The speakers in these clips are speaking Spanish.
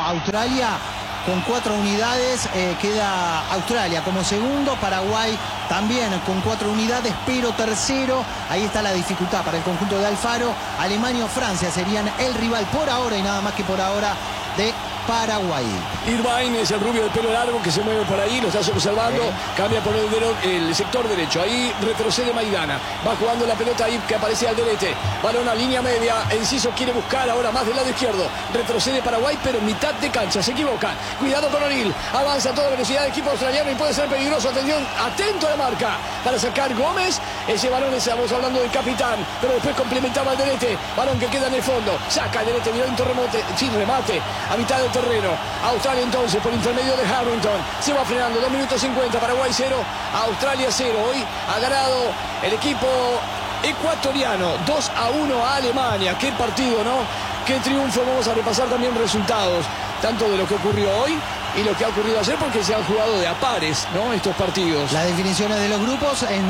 Australia con 4 unidades, queda Australia como segundo, Paraguay también con 4 unidades, pero tercero. Ahí está la dificultad para el conjunto de Alfaro. Alemania o Francia serían el rival por ahora y nada más que por ahora de Paraguay. Irvine es el rubio de pelo largo que se mueve por ahí, lo estás observando, cambia por el sector derecho, ahí retrocede Maidana, va jugando la pelota ahí que aparece Alderete, balón a línea media, Enciso quiere buscar ahora más del lado izquierdo, retrocede Paraguay pero en mitad de cancha, se equivoca, cuidado con O'Neill, avanza a toda velocidad el equipo australiano y puede ser peligroso, atención, atento a la marca para sacar Gómez, ese balón estamos hablando del capitán, pero después complementaba Alderete, balón que queda en el fondo, saca Alderete, violento remote, sin remate, a mitad del terreno. Australia entonces por intermedio de Harrington se va frenando, 2 minutos 50, Paraguay 0, Australia 0. Hoy ha ganado el equipo ecuatoriano 2-1 a Alemania. Qué partido, ¿no? Qué triunfo. Vamos a repasar también resultados tanto de lo que ocurrió hoy y lo que ha ocurrido ayer, porque se han jugado de a pares, ¿no? Estos partidos. Las definiciones de los grupos en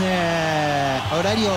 horario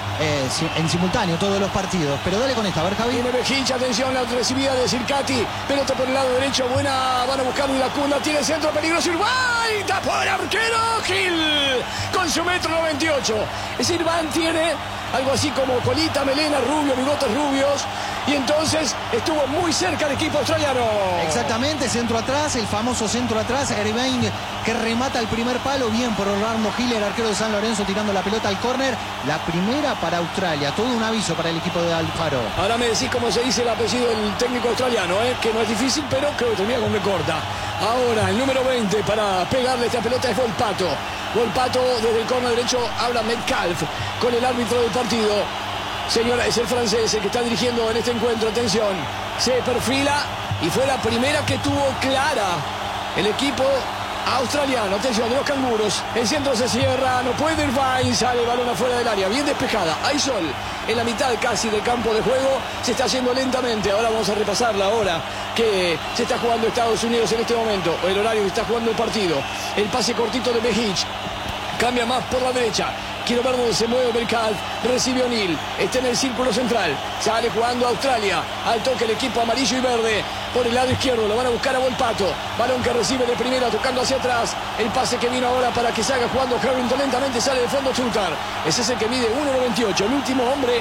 en simultáneo, todos los partidos. Pero dale con esta, a ver, Javi. Tiene Bejic, atención, la recibida de Circati, pelota por el lado derecho, buena, van a buscar la cuna, tiene centro peligroso, Irvine, tapó el arquero, Gil, con su 1,98 m. Es Irvine, tiene algo así como colita, melena, rubio, bigotes rubios, y entonces estuvo muy cerca del equipo australiano. Exactamente, centro atrás, el famoso centro atrás, Irvine que remata el primer palo, bien por Orlando Gil, el arquero de San Lorenzo, tirando la pelota al córner, la primera para Australia, todo un aviso para el equipo de Alfaro. Ahora me decís cómo se dice el apellido del técnico australiano, que no es difícil, pero creo que termina con B corta. Ahora el número 20 para pegarle esta pelota es Volpato. Volpato desde el córner derecho habla Metcalf con el árbitro del partido. Señora, es el francés el que está dirigiendo en este encuentro, atención, se perfila y fue la primera que tuvo clara el equipo australiano, atención, de los canguros, el centro se cierra, no puede Irvine, sale el balón afuera del área, bien despejada, hay sol en la mitad casi del campo de juego, se está haciendo lentamente, ahora vamos a repasar la hora que se está jugando Estados Unidos en este momento, o el horario que está jugando el partido, el pase cortito de Bejic, cambia más por la derecha, quiero ver dónde se mueve Metcalf, recibe O'Neill, está en el círculo central, sale jugando Australia, al toque el equipo amarillo y verde, por el lado izquierdo, lo van a buscar a Volpato, balón que recibe de primera, tocando hacia atrás, el pase que vino ahora para que salga jugando Harrington, lentamente sale de fondo Chutar, ese es el que mide 1,98, el último hombre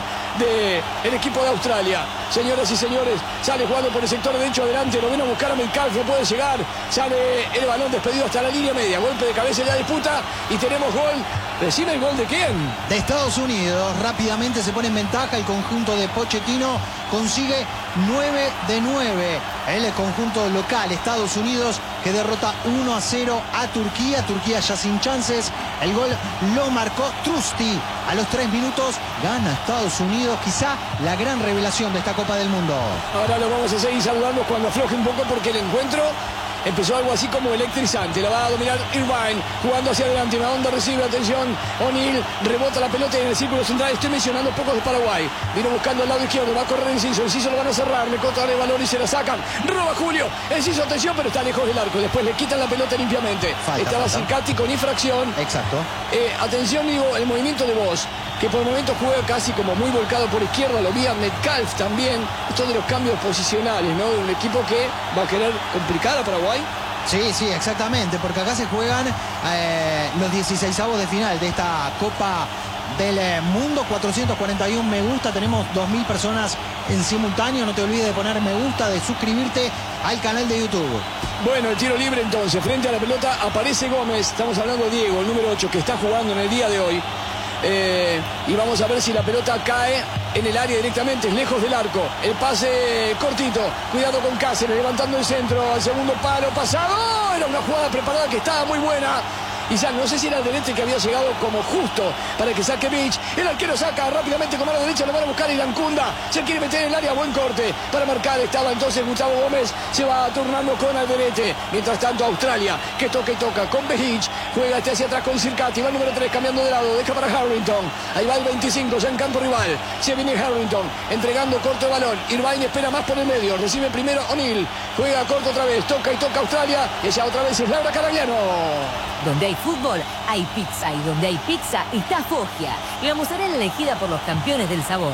del equipo de Australia, señoras y señores, sale jugando por el sector derecho, adelante, lo viene a buscar a Metcalf, no puede llegar, sale el balón despedido hasta la línea media, golpe de cabeza en la disputa, y tenemos gol. ¿Recibe el gol de quién? De Estados Unidos. Rápidamente se pone en ventaja el conjunto de Pochettino. Consigue 9 de 9. El conjunto local, Estados Unidos, que derrota 1-0 a Turquía. Turquía ya sin chances. El gol lo marcó Trusty. A los 3 minutos gana Estados Unidos. Quizá la gran revelación de esta Copa del Mundo. Ahora lo vamos a seguir saludando cuando afloje un poco, porque el encuentro empezó algo así como electrizante. La va a dominar Irvine, jugando hacia adelante. Una onda recibe, atención. O'Neill rebota la pelota en el círculo central. Estoy mencionando pocos de Paraguay. Vino buscando el lado izquierdo. Va a correr Enciso. Enciso lo van a cerrar. Le cortan el balón y se la sacan. Roba Julio. Enciso, atención, pero está lejos del arco. Después le quitan la pelota limpiamente. Estaba Circati con infracción. Exacto. Atención, digo, el movimiento de Voss, que por el momento juega casi como muy volcado por izquierda. Lo vi a Metcalf también. Esto de los cambios posicionales, ¿no? De un equipo que va a querer complicar a Paraguay. Sí, exactamente, porque acá se juegan los 16avos de final de esta Copa del Mundo. 441 me gusta, tenemos 2.000 personas en simultáneo. No te olvides de poner me gusta, de suscribirte al canal de YouTube. Bueno, el tiro libre entonces, frente a la pelota aparece Gómez, estamos hablando de Diego, el número 8, que está jugando en el día de hoy. Y vamos a ver si la pelota cae en el área directamente, lejos del arco. El pase cortito, cuidado con Cáceres, levantando el centro al segundo palo, pasado. Era una jugada preparada que estaba muy buena. Y ya no sé si era el derecho que había llegado como justo para que saque Beach. El arquero saca rápidamente con mano derecha, lo van a buscar Irancunda. Se quiere meter en el área, buen corte para marcar. Estaba entonces Gustavo Gómez, se va turnando con Alderete. Mientras tanto Australia, que toca y toca con Bejic. Juega hacia atrás con Circati, va el número 3 cambiando de lado, deja para Harrington. Ahí va el 25, ya en campo rival. Se viene Harrington, entregando corto el balón. Irvine espera más por el medio, recibe primero O'Neill. Juega corto otra vez, toca y toca Australia. Y ella otra vez es Laura Caragliano. Donde hay fútbol, hay pizza. Y donde hay pizza, está Foggia. La mozzarella elegida por los campeones del sabor.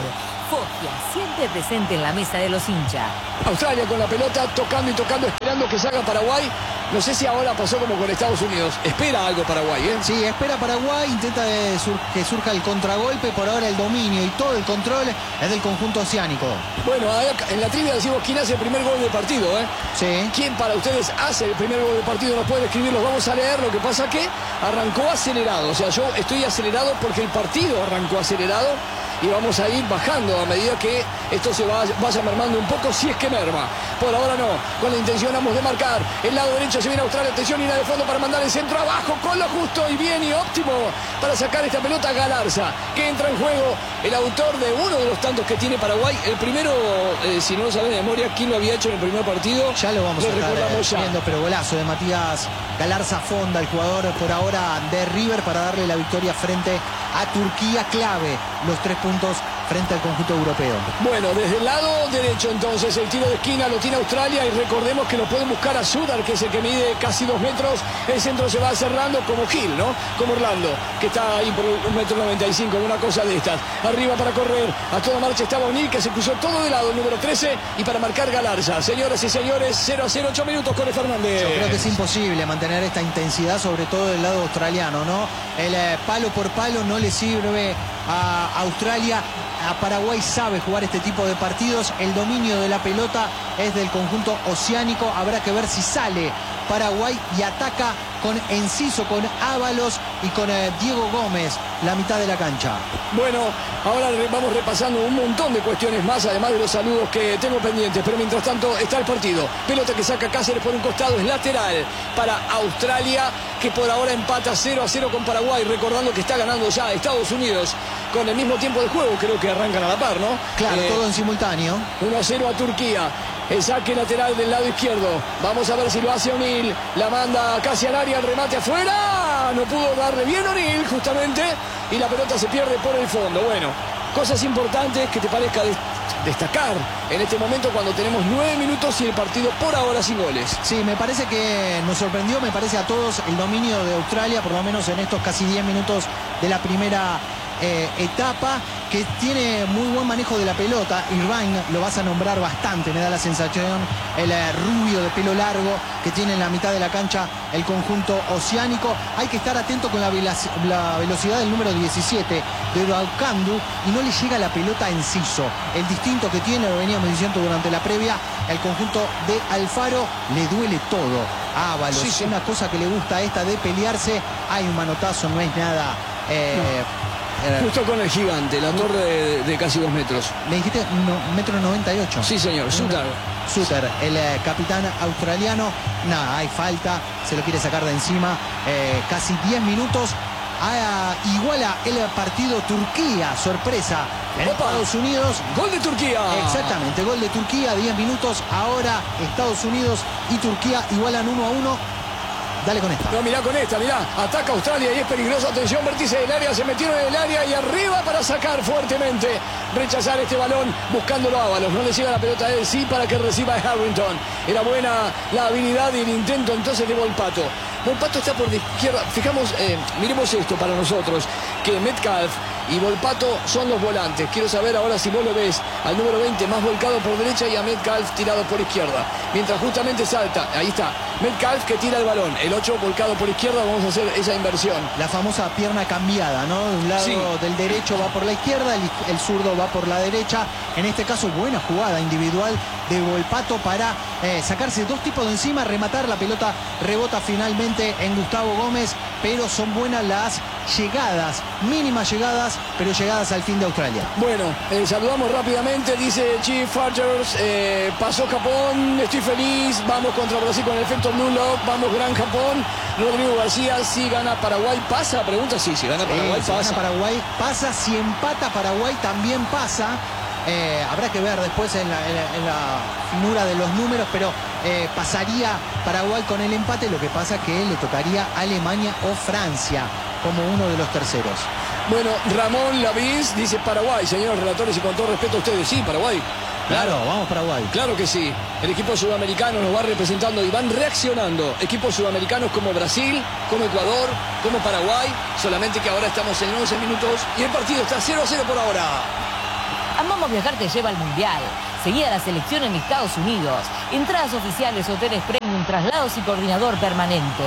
Foggia, siempre presente en la mesa de los hinchas. Australia con la pelota, tocando y tocando, esperando que salga Paraguay. No sé si ahora pasó como con Estados Unidos. Espera algo Paraguay, ¿eh? Sí, espera Paraguay, intenta que surja el contragolpe. Por ahora el dominio y todo el control es del conjunto oceánico. Bueno, en la trivia decimos quién hace el primer gol del partido, ¿eh? Sí. ¿Quién para ustedes hace el primer gol del partido? Nos pueden escribirlo, vamos a leer. Lo que pasa que arrancó acelerado. O sea, yo estoy acelerado porque el partido arrancó acelerado. Y vamos a ir bajando a medida que esto se vaya mermando un poco, si es que merma. Por ahora no, con la intención ambos de marcar. El lado derecho se viene Australia, atención, línea de fondo para mandar el centro abajo, con lo justo y bien y óptimo para sacar esta pelota. Galarza, que entra en juego, el autor de uno de los tantos que tiene Paraguay. El primero, si no lo saben de memoria, ¿quién lo había hecho en el primer partido? Ya lo vamos a recordamos estar viendo, pero golazo de Matías Galarza Fonda, el jugador por ahora de River, para darle la victoria frente a Turquía, clave los 3 puntos frente al conjunto europeo. Bueno, desde el lado derecho entonces el tiro de esquina lo tiene Australia y recordemos que lo pueden buscar a Sudar, que es el que mide casi 2 metros. El centro se va cerrando como Gil, ¿no? Como Orlando, que está ahí por 1,95 m, una cosa de estas. Arriba para correr, a toda marcha estaba O'Neill, que se cruzó todo de lado, el número 13, y para marcar Galarza. Señoras y señores, 0-0, 8 minutos con el Fernández. Yo creo que es imposible mantener esta intensidad, sobre todo del lado australiano, ¿no? El palo por palo no le sirve a Australia. A Paraguay sabe jugar este tipo de partidos. El dominio de la pelota es del conjunto oceánico. Habrá que ver si sale Paraguay y ataca con Enciso, con Ábalos y con Diego Gómez la mitad de la cancha. Bueno, ahora vamos repasando un montón de cuestiones más, además de los saludos que tengo pendientes, pero mientras tanto está el partido. Pelota que saca Cáceres por un costado, es lateral para Australia, que por ahora empata 0-0 con Paraguay, recordando que está ganando ya Estados Unidos con el mismo tiempo de juego, creo que arrancan a la par, ¿no? Claro, todo en simultáneo. 1-0 a Turquía. El saque lateral del lado izquierdo. Vamos a ver si lo hace O'Neill. La manda casi al área, el remate afuera. No pudo darle bien O'Neill, justamente. Y la pelota se pierde por el fondo. Bueno, cosas importantes que te parezca destacar en este momento cuando tenemos 9 minutos y el partido por ahora sin goles. Sí, me parece que nos sorprendió, me parece a todos, el dominio de Australia, por lo menos en estos casi 10 minutos de la primera etapa, que tiene muy buen manejo de la pelota. Irvine lo vas a nombrar bastante, me da la sensación, el rubio de pelo largo que tiene en la mitad de la cancha el conjunto oceánico. Hay que estar atento con la velocidad del número 17 de Raucandu, y no le llega la pelota a Enciso. El distinto que tiene, lo veníamos diciendo durante la previa, el conjunto de Alfaro, le duele todo a Ábalos. Sí, sí. Una cosa que le gusta a esta de pelearse, hay un manotazo, no es nada... Justo con el gigante, la torre de casi 2 metros. Me dijiste 1,98 m. Sí, señor, Suter. Suter, el capitán australiano. Nada, hay falta, se lo quiere sacar de encima. Casi 10 minutos. Iguala el partido Turquía, sorpresa en Estados Unidos. Gol de Turquía. Exactamente, gol de Turquía, 10 minutos. Ahora Estados Unidos y Turquía igualan 1-1. Dale con esta. No, mirá con esta, mirá. Ataca Australia y es peligroso. Atención, vértice del área. Se metieron en el área y arriba para sacar fuertemente. Rechazar este balón buscándolo a Ábalos. No le llega la pelota a él, sí, para que reciba a Harrington. Era buena la habilidad y el intento entonces de Volpato. Volpato está por la izquierda. Fijamos, miremos esto para nosotros, que Metcalf y Volpato son los volantes. Quiero saber ahora si vos lo ves al número 20 más volcado por derecha y a Metcalf tirado por izquierda. Mientras justamente salta, ahí está, Metcalf que tira el balón. El 8 volcado por izquierda, vamos a hacer esa inversión. La famosa pierna cambiada, ¿no? De un lado Sí. del derecho va por la izquierda, el zurdo va por la derecha. En este caso, buena jugada individual de Volpato para sacarse 2 tipos de encima, rematar. La pelota rebota finalmente en Gustavo Gómez, pero son buenas las llegadas, mínimas llegadas, pero llegadas al fin de Australia. Bueno, saludamos rápidamente, dice Chief Fargers, pasó Japón, estoy feliz, vamos contra Brasil con el efecto Blue Lock, vamos Gran Japón. Rodrigo García, si gana Paraguay pasa, pregunta si gana Paraguay si pasa. gana Paraguay pasa, si empata Paraguay también pasa. Habrá que ver después en la finura de los números, pero pasaría Paraguay con el empate. Lo que pasa es que le tocaría Alemania o Francia como uno de los terceros. Bueno, Ramón Lavís dice Paraguay, señores relatores, y con todo respeto a ustedes, sí, Paraguay. Claro, vamos Paraguay. Claro que sí. El equipo sudamericano nos va representando y van reaccionando. Equipos sudamericanos como Brasil, como Ecuador, como Paraguay. Solamente que ahora estamos en 11 minutos y el partido está 0-0 por ahora. Amamos Viajar te lleva al Mundial. Seguí a la selección en Estados Unidos. Entradas oficiales, hoteles premium, traslados y coordinador permanente.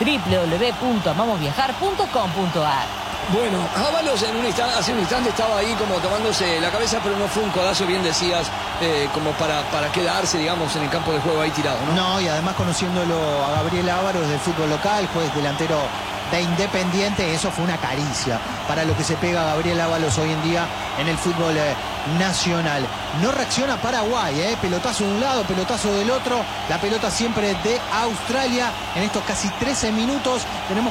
www.amamosviajar.com.ar. Bueno, Ábalos hace un instante estaba ahí como tomándose la cabeza, pero no fue un codazo, bien decías, como para quedarse, digamos, en el campo de juego ahí tirado, ¿no? No, y además conociéndolo a Gabriel Ávaros del fútbol local, juez delantero de Independiente, eso fue una caricia para lo que se pega a Gabriel Ávalos hoy en día en el fútbol nacional. No reacciona Paraguay, pelotazo de un lado, pelotazo del otro, la pelota siempre de Australia. En estos casi 13 minutos tenemos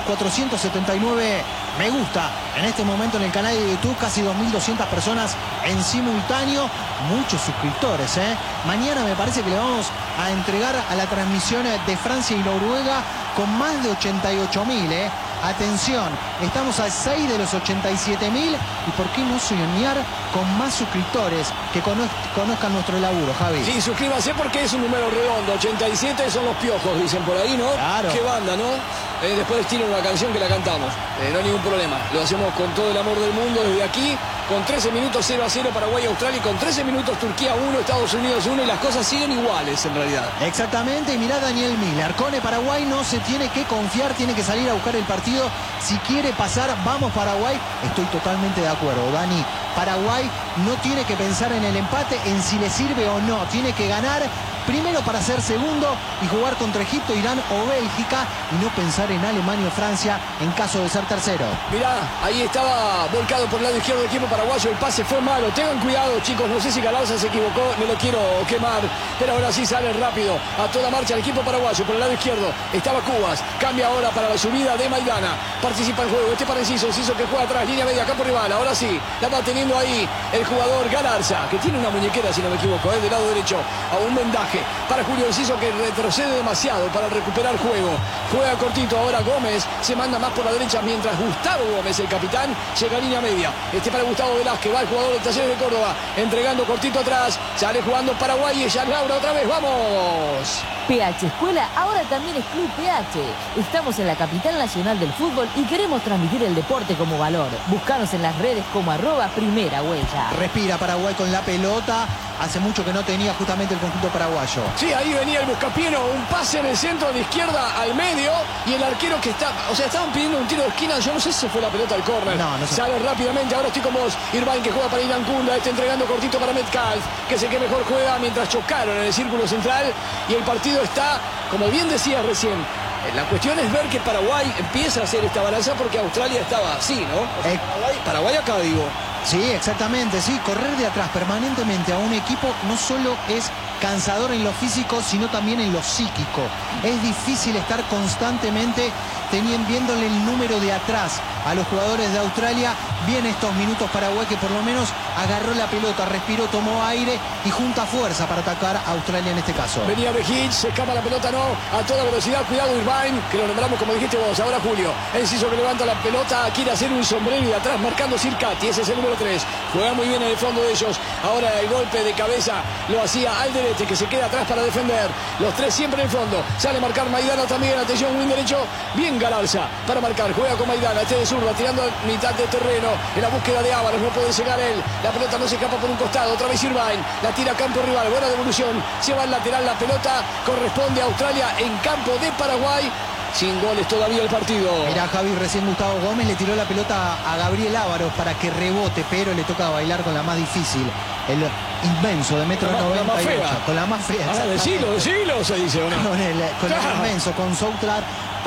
479 me gusta en este momento en el canal de YouTube, casi 2.200 personas en simultáneo, muchos suscriptores. Mañana me parece que le vamos a entregar a la transmisión de Francia y Noruega con más de 88.000. Atención, estamos a 6 de los 87.000 y por qué no soñar con más suscriptores que conozcan nuestro laburo, Javi. Sí, suscríbanse porque es un número redondo. 87 son los piojos, dicen por ahí, ¿no? Claro. Qué banda, ¿no? Después tienen una canción que la cantamos. No hay ningún problema. Lo hacemos con todo el amor del mundo desde aquí. Con 13 minutos 0-0 Paraguay-Australia y con 13 minutos Turquía 1, Estados Unidos 1 y las cosas siguen iguales en realidad. Exactamente, y mirá Daniel Miller. Cone Paraguay no se tiene que confiar, tiene que salir a buscar el partido. Si quiere pasar, vamos Paraguay. Estoy totalmente de acuerdo, Dani. Paraguay no tiene que pensar en el empate, en si le sirve o no. Tiene que ganar primero para ser segundo y jugar contra Egipto, Irán o Bélgica y no pensar en Alemania o Francia en caso de ser tercero. Mirá, ahí estaba volcado por el lado izquierdo del equipo paraguayo, el pase fue malo, tengan cuidado chicos, no sé si Galarza se equivocó, no lo quiero quemar, pero ahora sí sale rápido, a toda marcha el equipo paraguayo por el lado izquierdo, estaba Cubas, cambia ahora para la subida de Maidana, participa en juego, para Enciso que juega atrás, línea media, campo rival, ahora sí, la va teniendo ahí el jugador Galarza, que tiene una muñequera si no me equivoco, del lado derecho, a un vendaje para Julio Enciso que retrocede demasiado para recuperar juego, juega cortito, ahora Gómez se manda más por la derecha mientras Gustavo Gómez, el capitán, llega a línea media, para Gustavo Velázquez, va el jugador de Talleres de Córdoba, entregando cortito atrás, sale jugando Paraguay y ya Laura otra vez, ¡vamos! PH Escuela ahora también es Club PH. Estamos en la capital nacional del fútbol y queremos transmitir el deporte como valor. Búscanos en las redes como @primera huella. Respira Paraguay con la pelota. Hace mucho que no tenía justamente el conjunto paraguayo. Sí, ahí venía el buscapieno, un pase en el centro de izquierda al medio y el arquero que está, o sea, estaban pidiendo un tiro de esquina, yo no sé si fue la pelota al córner. No sé. Sale rápidamente, ahora estoy con vos, Irvine que juega para Irán Kunda, entregando cortito para Metcalf, que sé que mejor juega mientras chocaron en el círculo central y el partido está, como bien decías recién, la cuestión es ver que Paraguay empieza a hacer esta balanza porque Australia estaba así, ¿no? O sea, Paraguay acá, digo. Sí, exactamente, sí, correr de atrás permanentemente a un equipo no solo es cansador en lo físico, sino también en lo psíquico. Es difícil estar constantemente viéndole el número de atrás a los jugadores de Australia. Bien estos minutos Paraguay que por lo menos agarró la pelota, respiró, tomó aire y junta fuerza para atacar a Australia en este caso. Venía Bejic, se escapa la pelota, no, a toda velocidad, cuidado Irvine, que lo nombramos como dijiste vos, ahora Julio. Enciso que levanta la pelota, quiere hacer un sombrero y de atrás marcando Circati, ese es el número 3. Juega muy bien en el fondo de ellos. Ahora el golpe de cabeza lo hacía Alderete, que se queda atrás para defender. Los tres siempre en el fondo. Sale a marcar Maidana también, atención, wing derecho. Bien Galarza para marcar, juega con Maidana, de zurda, tirando a mitad de terreno. En la búsqueda de Ábalos, no puede llegar él. La pelota no se escapa por un costado, otra vez Irvine. La tira a campo rival, buena devolución. Se va al lateral la pelota, corresponde a Australia en campo de Paraguay. Sin goles todavía el partido. Mirá, Javi, recién Gustavo Gómez le tiró la pelota a Gabriel Ávaros para que rebote, pero le toca bailar con la más difícil. El inmenso de metro 98. Con la más fea. Decilo, se dice, ¿o no? Con el inmenso, con Soutlar.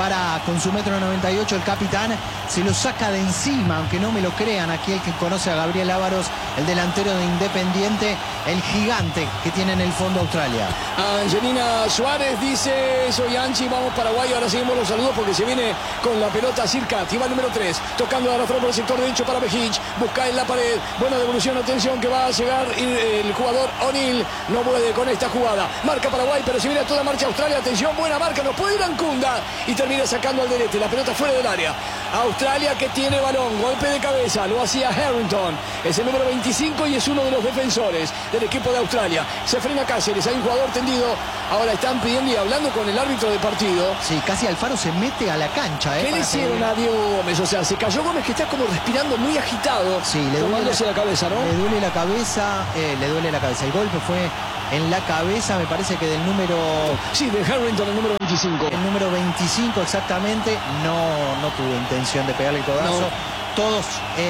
Con su metro 98 el capitán se lo saca de encima, aunque no me lo crean, aquí el que conoce a Gabriel Ávaros, el delantero de Independiente, el gigante que tiene en el fondo Australia. Angelina Suárez dice, soy Anchi, vamos Paraguay, ahora seguimos los saludos porque se viene con la pelota Circati, va el número 3, tocando a la por el sector derecho para Bejic, busca en la pared, buena devolución, atención que va a llegar el jugador O'Neill, no puede con esta jugada, marca Paraguay, pero se viene a toda marcha Australia, atención, buena marca, no puede ir Ancunda y termina sacando al derecho, la pelota fuera del área. Australia que tiene balón, golpe de cabeza, lo hacía Harrington, es el número 25 y es uno de los defensores del equipo de Australia. Se frena Cáceres, hay un jugador tendido, ahora están pidiendo y hablando con el árbitro del partido. Sí, casi Alfaro se mete a la cancha. ¿Qué le hicieron a Diego Gómez? O sea, se cayó Gómez que está como respirando muy agitado. Sí, le duele la cabeza, ¿no? Le duele la cabeza, cabeza, le duele la cabeza. El golpe fue en la cabeza, me parece que del número... Sí, de Harrington, el número 25. El número 25 exactamente. No tuvo intención de pegarle el codazo. No. Todos,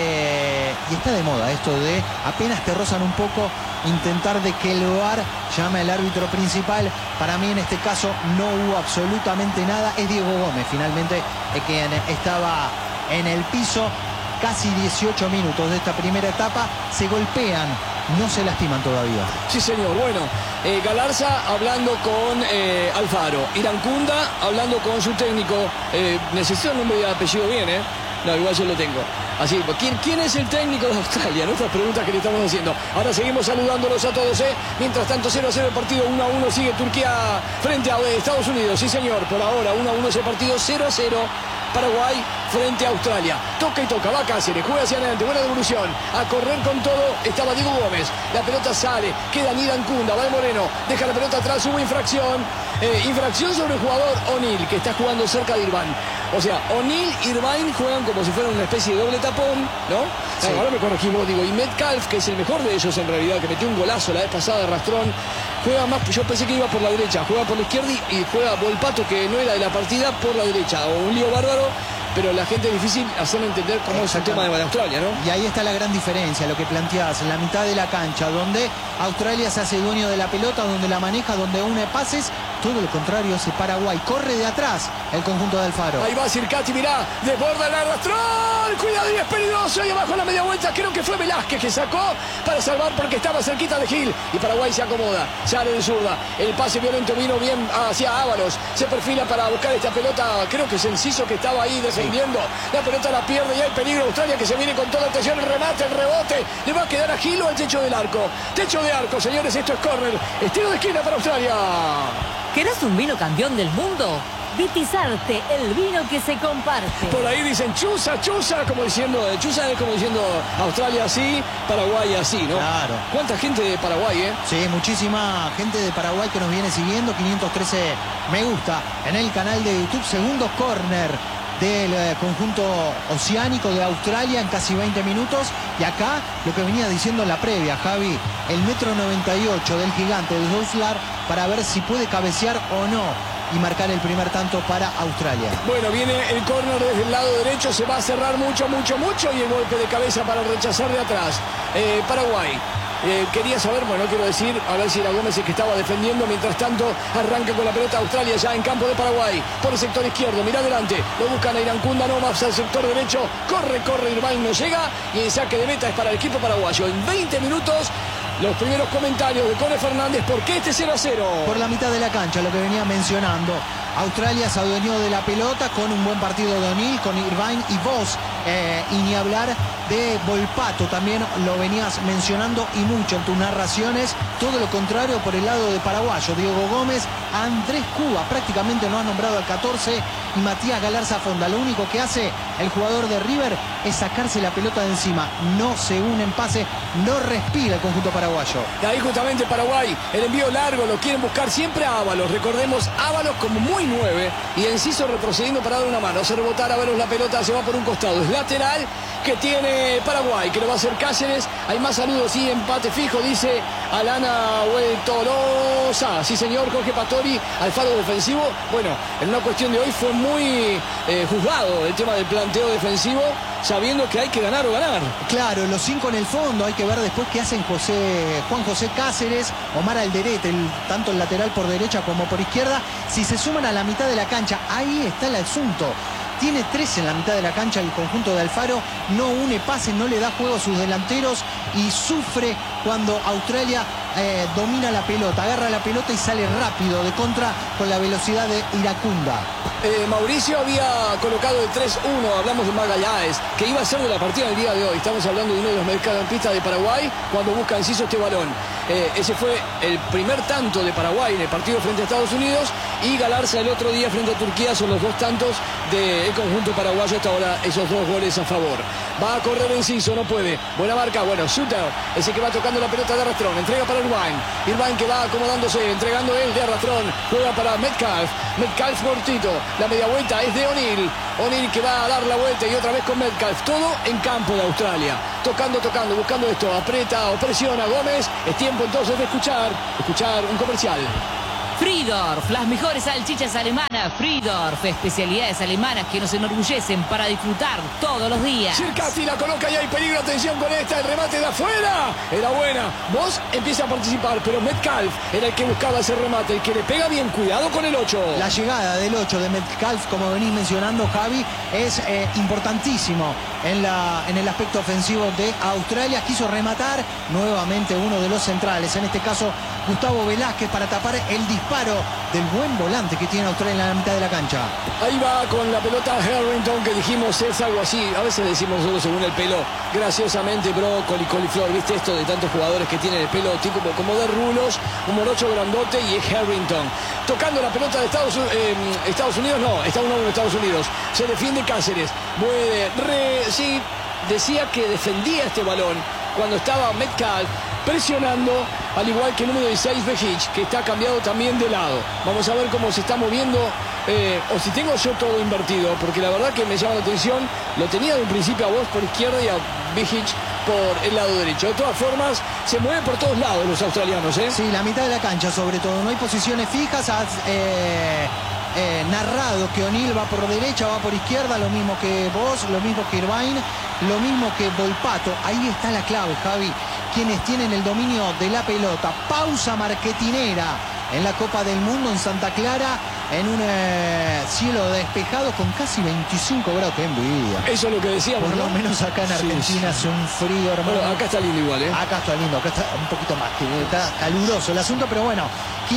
y está de moda esto de apenas te rozan un poco, intentar de que el VAR llame al árbitro principal. Para mí en este caso no hubo absolutamente nada. Es Diego Gómez finalmente quien estaba en el piso. Casi 18 minutos de esta primera etapa, se golpean, no se lastiman todavía. Sí, señor. Bueno, Galarza hablando con Alfaro, Irankunda hablando con su técnico. Necesito el nombre y apellido bien, ¿eh? No, igual yo lo tengo. Así, ¿quién es el técnico de Australia? Nuestras preguntas que le estamos haciendo. Ahora seguimos saludándolos a todos, ¿eh? Mientras tanto, 0-0 el partido, 1-1 sigue Turquía frente a Estados Unidos. Sí, señor, por ahora 1-1 ese partido, 0-0 Paraguay frente a Australia. Toca y toca, va Cáceres, juega hacia adelante, buena devolución. A correr con todo estaba Diego Gómez. La pelota sale, queda Irankunda, va de Moreno, deja la pelota atrás, hubo infracción. Infracción sobre el jugador O'Neill, que está jugando cerca de Irvine. O sea, O'Neill y Irvine juegan como si fueran una especie de doble tapón, ¿no? Sí. Ahora me corregimos, digo, y Metcalf, que es el mejor de ellos en realidad, que metió un golazo la vez pasada de rastrón, juega más, yo pensé que iba por la derecha, juega por la izquierda y juega Volpato, que no era de la partida, por la derecha. O un lío bárbaro, pero la gente es difícil hacerle entender cómo es el tema de Australia, ¿no? Y ahí está la gran diferencia, lo que planteabas, en la mitad de la cancha, donde Australia se hace dueño de la pelota, donde la maneja, donde une pases. Todo lo contrario hace Paraguay. Corre de atrás el conjunto de Alfaro. Ahí va Circati, mirá, desborda el arrastrón. Cuidado, y es peligroso. Y abajo en la media vuelta, creo que fue Velázquez que sacó para salvar porque estaba cerquita de Gil. Y Paraguay se acomoda, sale de zurda. El pase violento vino bien hacia Ábalos. Se perfila para buscar esta pelota. Creo que es Enciso que estaba ahí defendiendo. Sí. La pelota la pierde y hay peligro. Australia que se viene con toda atención. El remate, el rebote. Le va a quedar a Gil o al techo del arco. Techo de arco, señores. Esto es córner. Estilo de esquina para Australia. ¿Querés un vino campeón del mundo? Vitizarte, el vino que se comparte. Por ahí dicen chuza, chuza, como diciendo, chuza es como diciendo Australia así, Paraguay así, ¿no? Claro. ¿Cuánta gente de Paraguay, eh? Sí, muchísima gente de Paraguay que nos viene siguiendo. 513 me gusta en el canal de YouTube. Segundo córner del conjunto oceánico de Australia en casi 20 minutos. Y acá lo que venía diciendo en la previa, Javi, el 1,98 m del gigante de Douslar para ver si puede cabecear o no y marcar el primer tanto para Australia. Bueno, viene el córner desde el lado derecho, se va a cerrar mucho y el golpe de cabeza para rechazar de atrás. Paraguay. Quería saber, bueno, quiero decir, a ver si era Gómez el que estaba defendiendo. Mientras tanto, arranca con la pelota Australia ya en campo de Paraguay. Por el sector izquierdo, mira adelante. Lo buscan a Irankunda, no más al sector derecho. Corre, Irvine no llega. Y el saque de meta es para el equipo paraguayo. En 20 minutos, los primeros comentarios de Cone Fernández. ¿Por qué este 0-0? Por la mitad de la cancha, lo que venía mencionando. Australia se adueñó de la pelota con un buen partido de O'Neill, con Irvine y vos. Y ni hablar de Volpato, también lo venías mencionando y mucho en tus narraciones. Todo lo contrario por el lado de paraguayo. Diego Gómez, Andrés Cuba, prácticamente no ha nombrado al 14, y Matías Galarza Fonda. Lo único que hace el jugador de River es sacarse la pelota de encima. No se une en pase, no respira el conjunto paraguayo. Y ahí justamente Paraguay, el envío largo, lo quieren buscar siempre a Ábalos. Recordemos, Ábalos como muy 9 y Enciso retrocediendo para dar una mano. Se rebotar Ábalos, la pelota se va por un costado. Es lateral que tiene Paraguay, que lo va a hacer Cáceres. Hay más saludos, sí, empate fijo, dice Alana Huetolosa. Sí, señor, Jorge Pastori, Alfaro defensivo. Bueno, en una cuestión de hoy fue muy juzgado el tema del planteo defensivo, sabiendo que hay que ganar o ganar. Claro, los 5 en el fondo, hay que ver después qué hacen Juan José Cáceres, Omar Alderete, tanto el lateral por derecha como por izquierda. Si se suman a la mitad de la cancha, ahí está el asunto. Tiene 3 en la mitad de la cancha el conjunto de Alfaro, no une pases, no le da juego a sus delanteros y sufre cuando Australia domina la pelota, agarra la pelota y sale rápido de contra con la velocidad de Irankunda. Mauricio había colocado el 3-1, hablamos de Magallanes, que iba a ser de la partida del día de hoy. Estamos hablando de uno de los mediocampistas de Paraguay cuando busca Enciso este balón. Ese fue el primer tanto de Paraguay en el partido frente a Estados Unidos y Galarza el otro día frente a Turquía. Son los 2 tantos del conjunto paraguayo. Hasta ahora esos 2 goles a favor. Va a correr Enciso, no puede. Buena marca, bueno, Shooter, ese que va tocando la pelota de arrastrón. Entrega para Irvine. Irvine que va acomodándose, entregando él de arrastrón. Juega para Metcalf. Metcalf cortito. La media vuelta es de O'Neill. O'Neill que va a dar la vuelta y otra vez con Metcalf. Todo en campo de Australia. Tocando, buscando esto. Aprieta o presiona Gómez. Es tiempo entonces de escuchar un comercial. Friedorf, las mejores salchichas alemanas. Friedorf, especialidades alemanas que nos enorgullecen para disfrutar todos los días. Circati la coloca y hay peligro. Atención con esta, el remate de afuera. Era buena. Vos empieza a participar, pero Metcalf era el que buscaba ese remate, el que le pega bien. Cuidado con el 8. La llegada del 8 de Metcalf, como venís mencionando, Javi, es importantísimo en el aspecto ofensivo de Australia. Quiso rematar nuevamente uno de los centrales, en este caso Gustavo Velázquez, para tapar el disparo del buen volante que tiene Australia en la mitad de la cancha. Ahí va con la pelota Harrington, que dijimos es algo así, a veces decimos solo según el pelo, graciosamente brócoli, coliflor, viste esto de tantos jugadores que tienen el pelo tipo como de rulos, un morocho grandote, y es Harrington. Tocando la pelota de Estados Unidos, no, está 1-1 en Estados Unidos. Se defiende Cáceres, sí, decía que defendía este balón cuando estaba Metcalf presionando, al igual que el número 16 Vejic, que está cambiado también de lado. Vamos a ver cómo se está moviendo, o si tengo yo todo invertido, porque la verdad que me llama la atención. Lo tenía de un principio a vos por izquierda y a Vejic por el lado derecho. De todas formas, se mueven por todos lados los australianos, ¿eh? Sí, la mitad de la cancha sobre todo, no hay posiciones fijas. Narrado que O'Neill va por derecha, va por izquierda, lo mismo que vos, lo mismo que Irvine, lo mismo que Volpato. Ahí está la clave, Javi, quienes tienen el dominio de la pelota. Pausa marketinera en la Copa del Mundo en Santa Clara, en un cielo despejado con casi 25 grados. ¡Qué envidia! Eso es lo que decíamos, por ¿no? lo menos acá en Argentina hace un frío, hermano. Bueno, acá está lindo igual, ¿eh? Acá está lindo, acá está un poquito más, que está caluroso el asunto, pero bueno,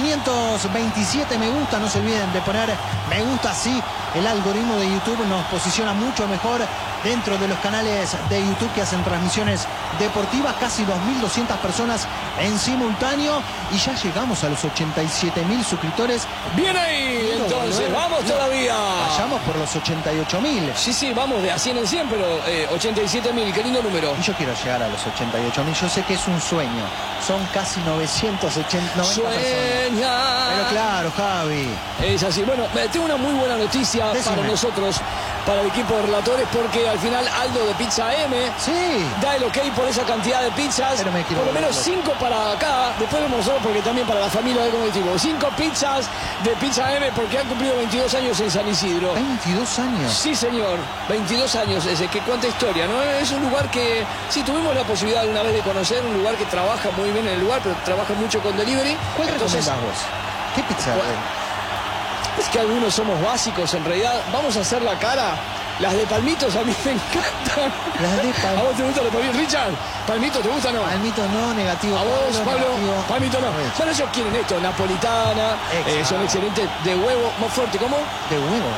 527 me gusta, no se olviden de poner me gusta, así el algoritmo de YouTube nos posiciona mucho mejor dentro de los canales de YouTube que hacen transmisiones deportivas. Casi 2.200 personas en simultáneo y ya llegamos a los 87.000 suscriptores. Bien ahí, entonces, vamos todavía. Vayamos por los 88.000. Sí, vamos de a 100 en 100, pero 87.000, qué lindo número. Y yo quiero llegar a los 88.000, yo sé que es un sueño. Son casi 990 personas. Pero claro, Javi. Es así. Bueno, tengo una muy buena noticia para nosotros, para el equipo de relatores, porque al final Aldo de Pizza M da el ok por esa cantidad de pizzas. Por lo menos 5 para acá. Después vemos nosotros, porque también para la familia del colectivo. 5 pizzas de Pizza M, porque han cumplido 22 años en San Isidro. 22 años. Sí, señor. 22 años ese. Que cuánta historia, ¿no? Es un lugar que sí tuvimos la posibilidad una vez de conocer. Un lugar que trabaja muy bien en el lugar, pero trabaja mucho con delivery. ¿Cuál recomendás vos? ¿Qué pizza? Es que algunos somos básicos, en realidad. Vamos a hacer la cara. Las de Palmitos a mí me encantan. Las de Palmitos. ¿A vos te gustan los Palmitos? Richard, ¿Palmito te gusta o no? Palmito no, negativo. ¿A vos, Pablo? Negativo. Palmito no. Bueno, ellos quieren esto, napolitana, son excelentes de huevo, más fuerte, ¿cómo? De huevo.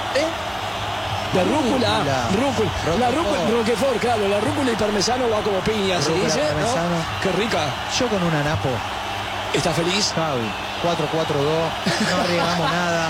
De rúcula. La rúcula, Roquefort, claro, la rúcula y parmesano va como piña, se dice, ¿no? Qué rica. Yo con una napo. ¿Estás feliz? Javi, 4-4-2, no arriesgamos nada.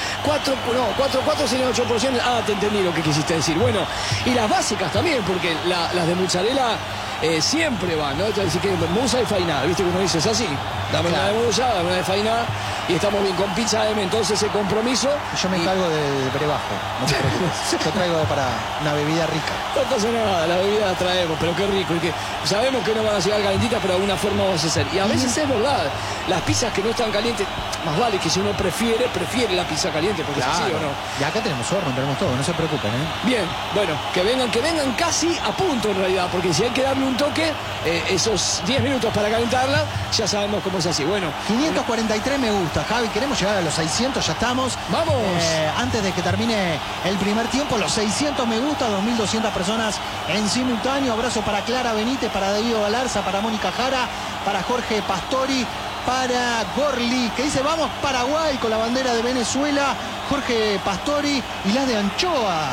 4-4 serían 8 porciones. Ah, te entendí lo que quisiste decir. Bueno, y las básicas también, porque las de mozzarella siempre van, ¿no? Así que musa y fainá, ¿viste que uno dice? Es así. Dame una de musa, dame una de fainá, y estamos bien con Pizza M. Entonces el compromiso. Yo me encargo de brebaje, no te preocupes. Yo traigo para una bebida rica. No pasa nada, la bebida la traemos, pero qué rico. Y que sabemos que no van a llegar calentitas, pero de alguna forma vamos a hacer. Y a veces es verdad, las pizzas que no están calientes, más vale que si uno prefiere la pizza caliente, porque es así o no. Y acá tenemos horno, tenemos todo, no se preocupen, ¿eh? Bien, bueno, que vengan casi a punto en realidad, porque si hay que darle un toque, esos 10 minutos para calentarla, ya sabemos cómo es así. Bueno, 543 me gusta, Javi, queremos llegar a los 600, ya estamos. ¡Vamos! Antes de que termine el primer tiempo, los 600 me gusta, 2.200 personas en simultáneo. Abrazo para Clara Benítez, para Darío Galarza, para Mónica Jara, para Jorge Pastori, para Gorli, que dice vamos Paraguay con la bandera de Venezuela. Jorge Pastori y las de anchoas.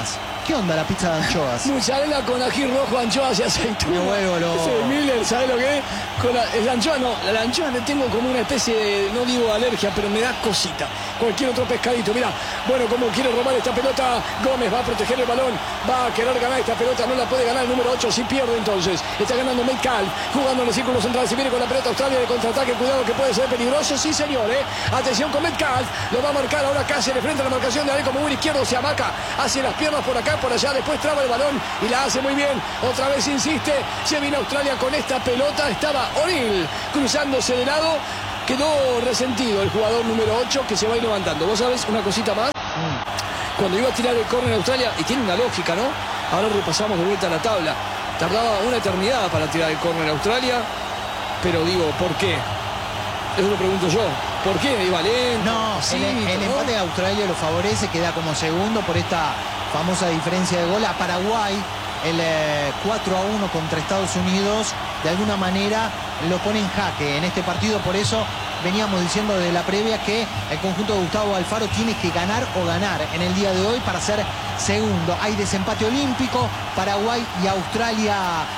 ¿Qué onda la pizza de anchoas? Mozzarella con ají rojo, anchoas y aceituna. Me vuelvo loco. Ese Miller, ¿sabes lo que es? Con la anchoa no, la anchoa le tengo como una especie de, no digo alergia, pero me da cosita. Cualquier otro pescadito, mirá. Bueno, como quiere robar esta pelota, Gómez va a proteger el balón, va a querer ganar esta pelota, no la puede ganar el número 8, si pierde entonces. Está ganando Metcalf, jugando en el círculo central, se viene con la pelota Australia de contraataque, cuidado que puede ser peligroso, sí señor, Atención con Metcalf, lo va a marcar ahora Cáceres frente a la marcación de Ale como un izquierdo, se amaca, hace las piernas por acá, por allá, después traba el balón y la hace muy bien. Otra vez insiste, se viene Australia con esta pelota, estaba O'Neill cruzándose de lado. Quedó resentido el jugador número 8 que se va a ir levantando. Vos sabés una cosita más. Cuando iba a tirar el córner Australia, y tiene una lógica, ¿no? Ahora repasamos de vuelta la tabla. Tardaba una eternidad para tirar el córner Australia. Pero digo, ¿por qué? Eso lo pregunto yo. ¿Por qué? Iba lento. No, sí, el empate de Australia lo favorece, queda como segundo por esta famosa diferencia de gol. A Paraguay, el 4-1 contra Estados Unidos, de alguna manera lo pone en jaque en este partido. Por eso veníamos diciendo de la previa que el conjunto de Gustavo Alfaro tiene que ganar o ganar en el día de hoy para ser segundo. Hay desempate olímpico, Paraguay y Australia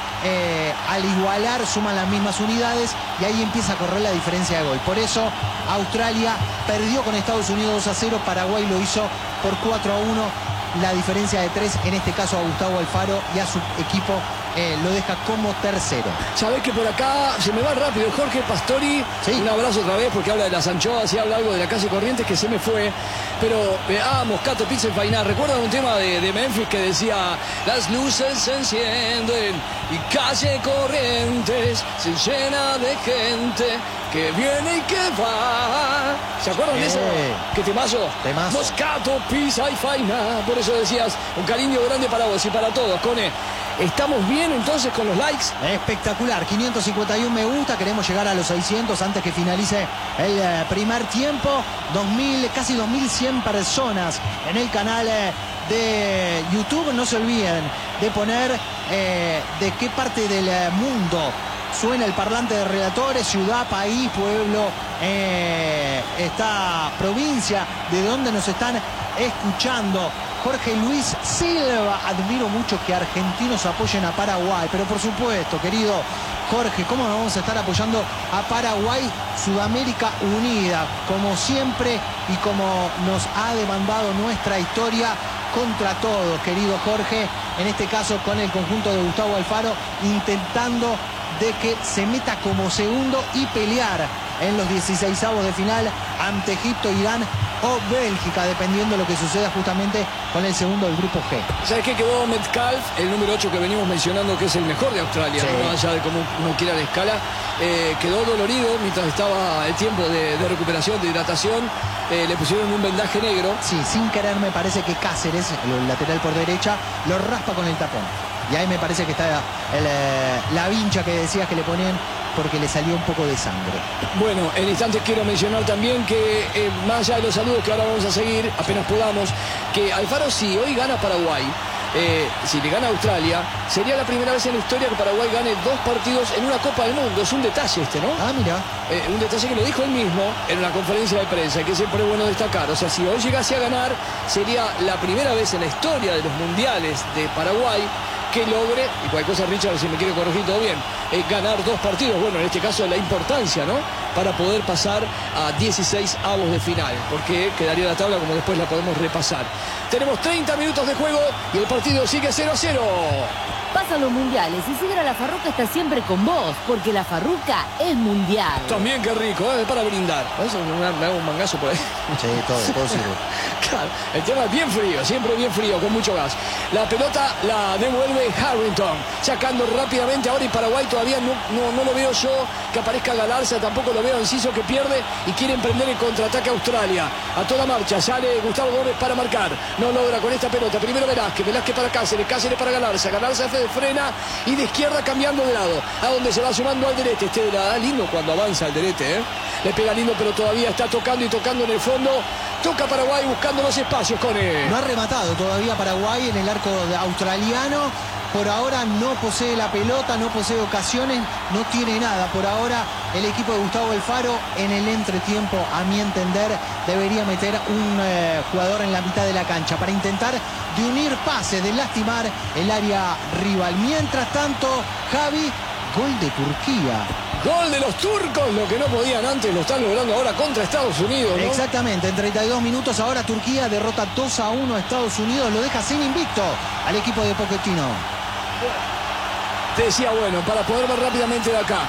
al igualar suman las mismas unidades y ahí empieza a correr la diferencia de gol. Por eso Australia perdió con Estados Unidos 2-0, Paraguay lo hizo por 4-1. La diferencia de 3, en este caso a Gustavo Alfaro y a su equipo, lo deja como tercero. Sabés que por acá se me va rápido Jorge Pastori. Sí. Un abrazo otra vez porque habla de las anchoas y habla algo de la calle Corrientes que se me fue. Pero Moscato, Pizza y Fainá. ¿Recuerdan un tema de Memphis que decía: las luces se encienden y calle Corrientes se llena de gente que viene y que va? ¿Se acuerdan de eso? ¿Qué temazo? Temazo. Moscato, Pizza y Fainá. Por eso decías, un cariño grande para vos y para todos, Cone. ¿Estamos bien entonces con los likes? Espectacular, 551 me gusta, queremos llegar a los 600 antes que finalice el primer tiempo. Casi 2100 personas en el canal de YouTube. No se olviden de poner de qué parte del mundo suena el parlante de relatores, ciudad, país, pueblo, esta provincia de donde nos están escuchando. Jorge Luis Silva, admiro mucho que argentinos apoyen a Paraguay, pero por supuesto, querido Jorge, ¿cómo nos vamos a estar apoyando a Paraguay? Sudamérica unida, como siempre y como nos ha demandado nuestra historia, contra todos, querido Jorge, en este caso con el conjunto de Gustavo Alfaro, intentando de que se meta como segundo y pelear en los 16avos de final ante Egipto, Irán o Bélgica, dependiendo de lo que suceda justamente con el segundo del grupo G. ¿Sabes qué? Quedó Metcalf, el número 8 que venimos mencionando, que es el mejor de Australia, sí, ¿no? Allá de cómo uno quiera la escala. Quedó dolorido mientras estaba el tiempo de recuperación, de hidratación. Le pusieron un vendaje negro. Sí, sin querer me parece que Cáceres, el lateral por derecha, lo raspa con el tapón. Y ahí me parece que está la vincha que decías que le ponían, porque le salió un poco de sangre. Bueno, en instantes quiero mencionar también que, más allá de los saludos que ahora vamos a seguir, apenas podamos, que Alfaro, si hoy gana Paraguay, si le gana a Australia, sería la primera vez en la historia que Paraguay gane 2 partidos en una Copa del Mundo. Es un detalle este, ¿no? Ah, mira. Un detalle que lo dijo él mismo en una conferencia de prensa, que siempre es bueno destacar. O sea, si hoy llegase a ganar, sería la primera vez en la historia de los mundiales de Paraguay que logre, y cualquier cosa Richard si me quiere corregir todo bien, ganar 2 partidos. Bueno, en este caso la importancia, ¿no? Para poder pasar a 16avos de final, porque quedaría la tabla como después la podemos repasar. Tenemos 30 minutos de juego y el partido sigue 0-0. Pasan los mundiales y Sidra La Farruca está siempre con vos, porque La Farruca es mundial. También qué rico, para brindar. Eso me hago un mangazo por ahí. Sí, todo sirve. Claro, el tema es bien frío, siempre bien frío, con mucho gas. La pelota la devuelve Harrington, sacando rápidamente ahora, y Paraguay todavía no lo veo yo que aparezca Galarza, tampoco lo veo Enciso, que pierde y quiere emprender el contraataque a Australia. A toda marcha, sale Gustavo Gómez para marcar, no logra con esta pelota. Primero Velázquez para Cáceres para Galarza frena y de izquierda cambiando de lado, a donde se va sumando Alderete. Este la da lindo cuando avanza Alderete, le pega lindo, pero todavía está tocando y tocando en el fondo. Toca Paraguay buscando los espacios con él. No ha rematado todavía Paraguay en el arco australiano. por ahora no posee la pelota, no posee ocasiones, no tiene nada. Por ahora el equipo de Gustavo Alfaro en el entretiempo, a mi entender, debería meter un jugador en la mitad de la cancha para intentar de unir pases, de lastimar el área rival. Mientras tanto, Javi, gol de Turquía. Gol de los turcos, lo que no podían antes lo están logrando ahora contra Estados Unidos, ¿no? Exactamente, en 32 minutos ahora Turquía derrota 2-1 a Estados Unidos, lo deja sin invicto al equipo de Pochettino. Te decía, bueno, para poder ver rápidamente de acá,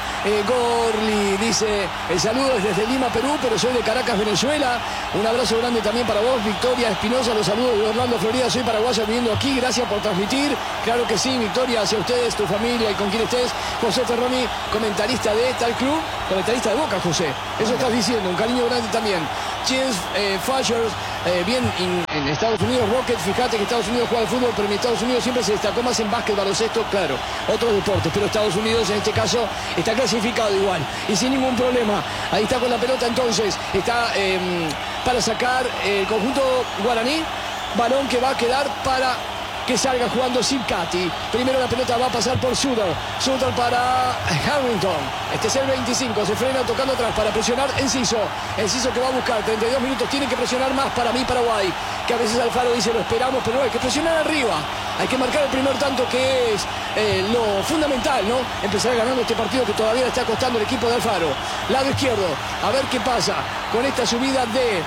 Gorli dice, el saludo es desde Lima, Perú, pero soy de Caracas, Venezuela. Un abrazo grande también para vos, Victoria Espinosa, los saludos de Orlando, Florida. Soy paraguaya viviendo aquí, gracias por transmitir. Claro que sí, Victoria, hacia ustedes, tu familia y con quien estés. José Terroni, comentarista de tal club, comentarista de Boca, José. Eso estás diciendo, un cariño grande también. James Fashers, bien en Estados Unidos, Rocket, fíjate que Estados Unidos juega al fútbol, pero en Estados Unidos siempre se destacó más en básquet, baloncesto, claro, otros deportes, pero Estados Unidos en este caso está clasificado igual y sin ningún problema. Ahí está con la pelota entonces, está para sacar el conjunto guaraní, balón que va a quedar para que salga jugando Sipkati. Primero la pelota va a pasar por Suter para Harrington. Este es el 25, se frena tocando atrás para presionar Enciso que va a buscar 32 minutos, tiene que presionar más para mí Paraguay, que a veces Alfaro dice lo esperamos, pero no, hay que presionar arriba, hay que marcar el primer tanto, que es lo fundamental, ¿no? Empezar ganando este partido que todavía le está costando el equipo de Alfaro. Lado izquierdo, a ver qué pasa con esta subida de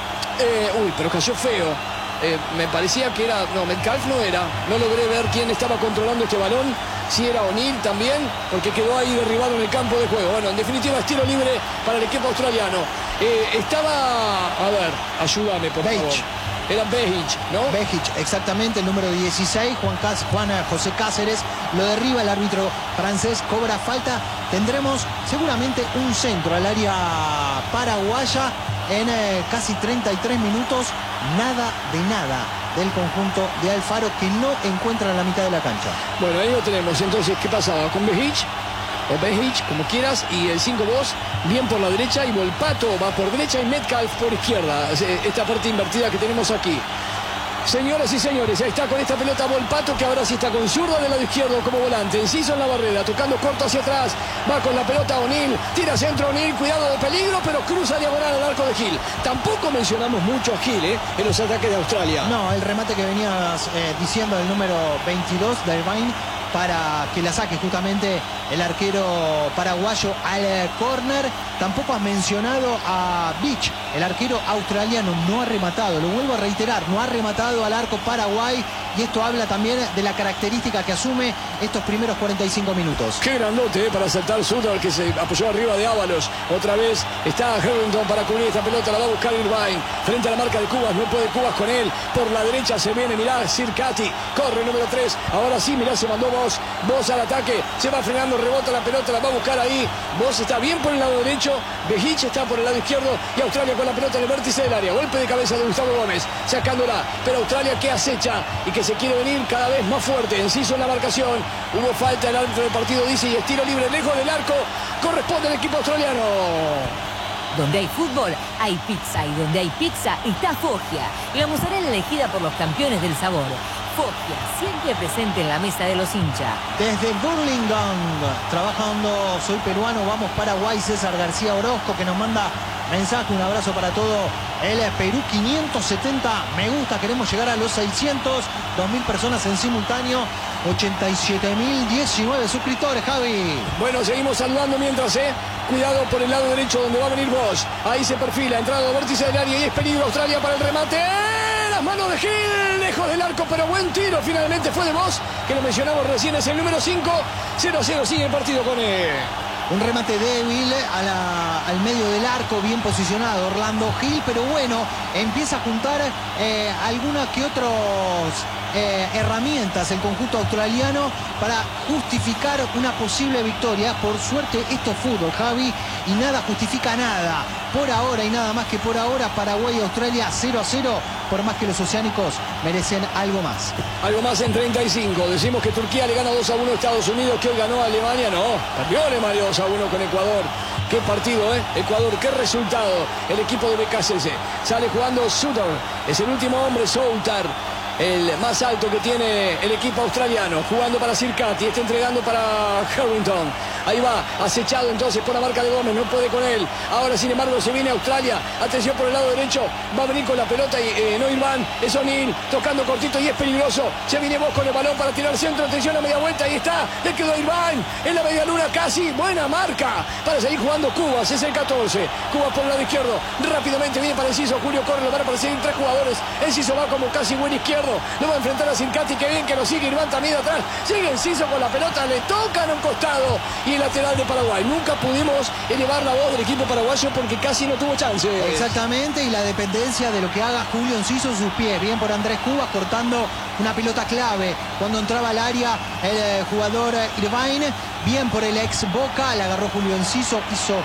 pero cayó feo. Me parecía que era... No, Metcalf no era. No logré ver quién estaba controlando este balón. Si era O'Neal también, porque quedó ahí derribado en el campo de juego. Bueno, en definitiva, es tiro libre para el equipo australiano. Estaba... A ver, ayúdame, por favor. Era Behic, ¿no? Behic, exactamente, el número 16, Juan José Cáceres, lo derriba el árbitro francés, cobra falta. Tendremos seguramente un centro al área paraguaya en casi 33 minutos. Nada de nada del conjunto de Alfaro, que no encuentra la mitad de la cancha. Bueno, ahí lo tenemos. Entonces, ¿qué pasaba? Con Behic, o Behic, como quieras, y el 5 vos, bien por la derecha, y Volpato va por derecha y Metcalf por izquierda. Esta parte invertida que tenemos aquí. Señoras y señores, ahí está con esta pelota Volpato, que ahora sí está con zurda del lado izquierdo como volante. Enciso en la barrera, tocando corto hacia atrás. Va con la pelota O'Neal, tira centro O'Neal, cuidado de peligro, pero cruza diagonal al arco de Gil. Tampoco mencionamos mucho a Gil en los ataques de Australia. No, el remate que venías diciendo del número 22 de Irvine, para que la saque justamente el arquero paraguayo al córner. Tampoco has mencionado a Beach, el arquero australiano, no ha rematado, lo vuelvo a reiterar, no ha rematado al arco Paraguay, y esto habla también de la característica que asume estos primeros 45 minutos. Qué grandote para saltar Suter, que se apoyó arriba de Ábalos. Otra vez está Harrington para cubrir esta pelota, la va a buscar Irvine frente a la marca de Cubas, no puede Cubas con él. Por la derecha se viene, mirá, Sirkati, corre número 3, ahora sí, mirá, se mandó Vos al ataque, se va frenando, rebota la pelota, la va a buscar ahí. Vos está bien por el lado derecho, Behic está por el lado izquierdo, y Australia con la pelota en el vértice del área. Golpe de cabeza de Gustavo Gómez, sacándola, pero Australia que acecha y que se quiere venir cada vez más fuerte. Enciso en la marcación, hubo falta, el árbitro del partido dice, y estilo libre lejos del arco, corresponde al equipo australiano. Donde hay fútbol, hay pizza, y donde hay pizza está Foggia, la mozzarella elegida por los campeones del sabor. Foggia, siempre presente en la mesa de los hinchas. Desde Burlingame, trabajando Soy Peruano, vamos Paraguay, César García Orozco, que nos manda mensaje, un abrazo para todo el Perú. 570 me gusta, queremos llegar a los 600, 2.000 personas en simultáneo, 87.019 suscriptores, Javi. Bueno, seguimos saludando mientras, cuidado por el lado derecho donde va a venir Bosch. Ahí se perfila, entrado vértice del área y es peligro Australia para el remate. Las manos de Gil, lejos del arco, pero buen tiro finalmente fue de Bosch, que lo mencionamos recién, es el número 5. 0-0 sigue el partido con él. Un remate débil al medio del arco, bien posicionado Orlando Gil, pero bueno, empieza a juntar algunas que otras herramientas el conjunto australiano para justificar una posible victoria. Por suerte esto es fútbol, Javi, y nada justifica nada. Por ahora y nada más que por ahora, Paraguay y Australia 0-0, por más que los oceánicos merecen algo más. Algo más en 35. Decimos que Turquía le gana 2-1 a Estados Unidos, que hoy ganó a Alemania. No, perdió Alemania 2-1 con Ecuador. Qué partido, Ecuador, qué resultado. El equipo de BKSS sale jugando Suter, es el último hombre, Soutar. el más alto que tiene el equipo australiano, jugando para Circati, está entregando para Harrington. Ahí va, acechado entonces por la marca de Gómez, no puede con él. Ahora, sin embargo, se viene Australia. Atención por el lado derecho, va a venir con la pelota y no Irván, es O'Neill, tocando cortito y es peligroso. Se viene vos con el balón para tirar centro, atención a media vuelta, ahí está, le quedó a Irván, en la media luna casi, buena marca, para seguir jugando Cubas, es el 14. Cubas por el lado izquierdo, rápidamente viene para Enciso, Julio corre, lo van a perseguir 3 jugadores. Enciso va como casi buen izquierdo, lo va a enfrentar a Circati, que bien que lo sigue Irván también de atrás. Sigue Enciso con la pelota, le tocan a un costado y el lateral de Paraguay. Nunca pudimos elevar la voz del equipo paraguayo porque casi no tuvo chance. Exactamente, y la dependencia de lo que haga Julio Enciso en sus pies. Bien por Andrés Cubas, cortando una pelota clave cuando entraba al área el jugador Irvine. Bien por el ex Boca, la agarró Julio Enciso, hizo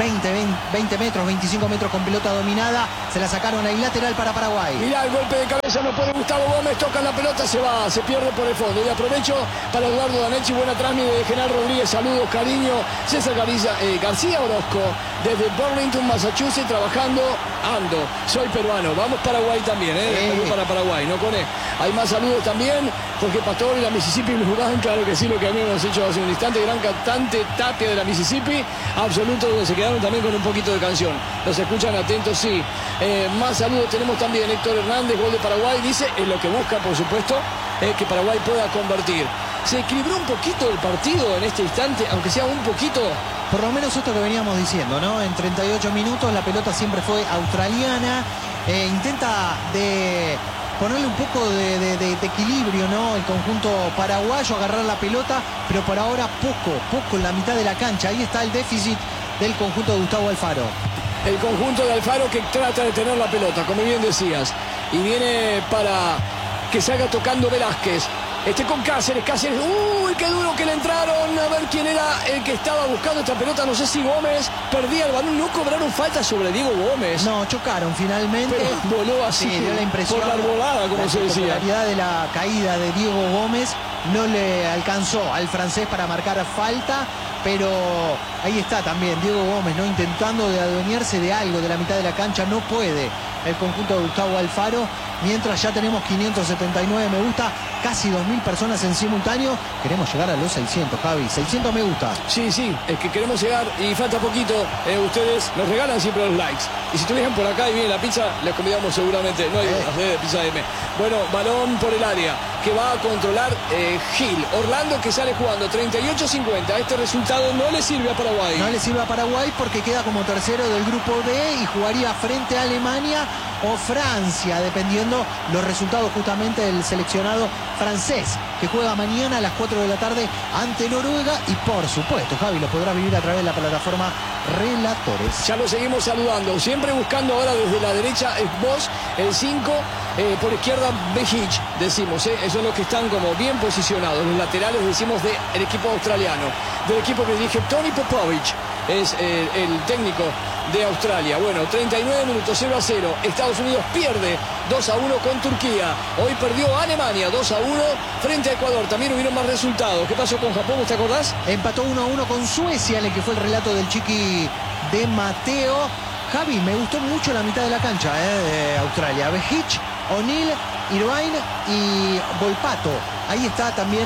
20 metros, 25 metros con pelota dominada. Se la sacaron ahí, lateral para Paraguay. Mirá el golpe de cabeza, no puede Gustavo Gómez, toca la pelota, se va, se pierde por el fondo. Y aprovecho para Eduardo Danechi, buena transmisión de General Rodríguez, saludos, cariño. César García Orozco, desde Burlington, Massachusetts, trabajando, ando, soy peruano. Vamos Paraguay también, Perú para Paraguay, no con él. Hay más saludos también, Jorge Pastor y la Mississippi Blues Band, claro que sí, lo que habíamos hecho hace un instante, gran cantante Tapia de la Mississippi, absoluto, donde se quedaron también con un poquito de canción. Los escuchan atentos, sí. Más saludos tenemos también, Héctor Hernández, gol de Paraguay, dice, es lo que busca, por supuesto, que Paraguay pueda convertir. Se equilibró un poquito el partido en este instante, aunque sea un poquito. Por lo menos esto que veníamos diciendo, ¿no? En 38 minutos la pelota siempre fue australiana. Intenta de ponerle un poco de equilibrio, ¿no? El conjunto paraguayo, agarrar la pelota, pero por ahora poco en la mitad de la cancha. Ahí está el déficit del conjunto de Gustavo Alfaro. El conjunto de Alfaro que trata de tener la pelota, como bien decías. Y viene para que salga tocando Velázquez. Con Cáceres, uy, qué duro que le entraron, a ver quién era el que estaba buscando esta pelota, no sé si Gómez, perdía el balón, no cobraron falta sobre Diego Gómez. No, chocaron finalmente. Pero voló así, sí, dio la impresión, por la arbolada, como se decía. La popularidad de la caída de Diego Gómez no le alcanzó al francés para marcar falta, pero ahí está también Diego Gómez, ¿no? Intentando de adueñarse de algo de la mitad de la cancha, no puede el conjunto de Gustavo Alfaro, mientras ya tenemos 579 me gusta, casi 2000 personas en simultáneo. Queremos llegar a los 600, Javi, 600 me gusta. Sí, es que queremos llegar y falta poquito. Ustedes nos regalan siempre los likes. Y si estuvieran por acá y viene la pizza, les convidamos seguramente. No hay de Pizza M. Bueno, balón por el área que va a controlar Gil. Orlando que sale jugando 38-50. Este resultado no le sirve a Paraguay. No le sirve a Paraguay porque queda como tercero del grupo D y jugaría frente a Alemania o Francia, dependiendo los resultados justamente del seleccionado francés, que juega mañana a las 4 de la tarde ante Noruega. Y por supuesto, Javi, lo podrá vivir a través de la plataforma Relatores. Ya lo seguimos saludando, siempre buscando ahora desde la derecha es Bosch, el 5, por izquierda Behic, decimos, esos son los que están como bien posicionados, los laterales decimos del equipo australiano, del equipo que dirige Tony Popovich, es el técnico de Australia. Bueno, 39 minutos, 0-0. Estados Unidos pierde 2-1 con Turquía. Hoy perdió Alemania 2-1 frente a Ecuador. También hubieron más resultados. ¿Qué pasó con Japón? ¿Te acordás? Empató 1-1 con Suecia, en el que fue el relato del Chiqui de Mateo. Javi, me gustó mucho la mitad de la cancha de Australia. Behic, O'Neill, Irvine y Volpato. Ahí está también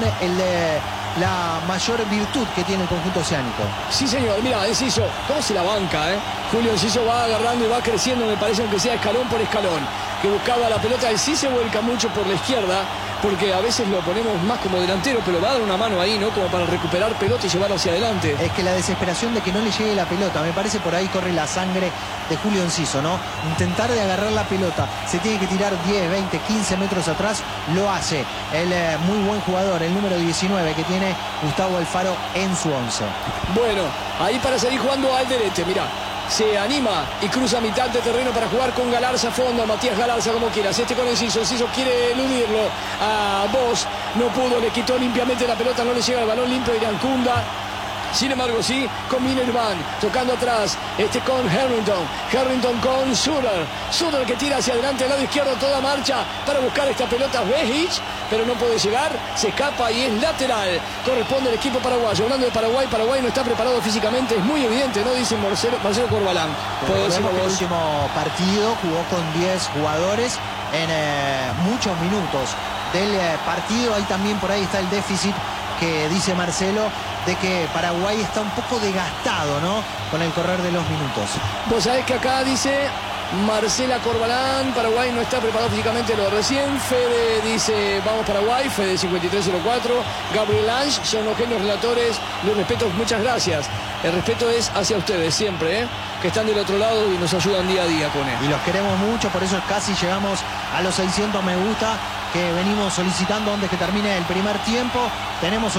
la mayor virtud que tiene el conjunto oceánico. Sí, señor. Mira, Enciso, ¿cómo se la banca, Julio Enciso va agarrando y va creciendo, me parece, aunque sea escalón por escalón. Que buscaba la pelota, él sí se vuelca mucho por la izquierda, porque a veces lo ponemos más como delantero, pero va a dar una mano ahí, ¿no? Como para recuperar pelota y llevarlo hacia adelante. Es que la desesperación de que no le llegue la pelota, me parece por ahí corre la sangre de Julio Enciso, ¿no? Intentar de agarrar la pelota, se tiene que tirar 10, 20, 15 metros atrás, lo hace el muy buen jugador, el número 19 que tiene Gustavo Alfaro en su 11. Bueno, ahí para seguir jugando Alderete, mirá. Se anima y cruza mitad de terreno para jugar con Galarza a fondo, Matías Galarza como quieras, con Enciso quiere eludirlo a Bosch, no pudo, le quitó limpiamente la pelota, no le llega el balón limpio de Irancunda. Sin embargo, sí, con Minervan, tocando atrás, con Harrington con Suter que tira hacia adelante al lado izquierdo, toda marcha para buscar esta pelota, Behic, pero no puede llegar, se escapa y es lateral, corresponde al equipo paraguayo. Hablando de Paraguay no está preparado físicamente, es muy evidente, ¿no? Dice Marcelo Corbalán. El último partido jugó con 10 jugadores, en muchos minutos del partido. Ahí también por ahí está el déficit que dice Marcelo de que Paraguay está un poco desgastado, ¿no?, con el correr de los minutos. Vos sabés que acá dice Marcela Corbalán, Paraguay no está preparado físicamente, lo de recién. Fede dice, vamos Paraguay, Fede 5304. Gabriel Lange, son los genios relatores, los respetos, muchas gracias. El respeto es hacia ustedes siempre, que están del otro lado y nos ayudan día a día con él. Y los queremos mucho, por eso casi llegamos a los 600 me gusta que venimos solicitando antes que termine el primer tiempo. Tenemos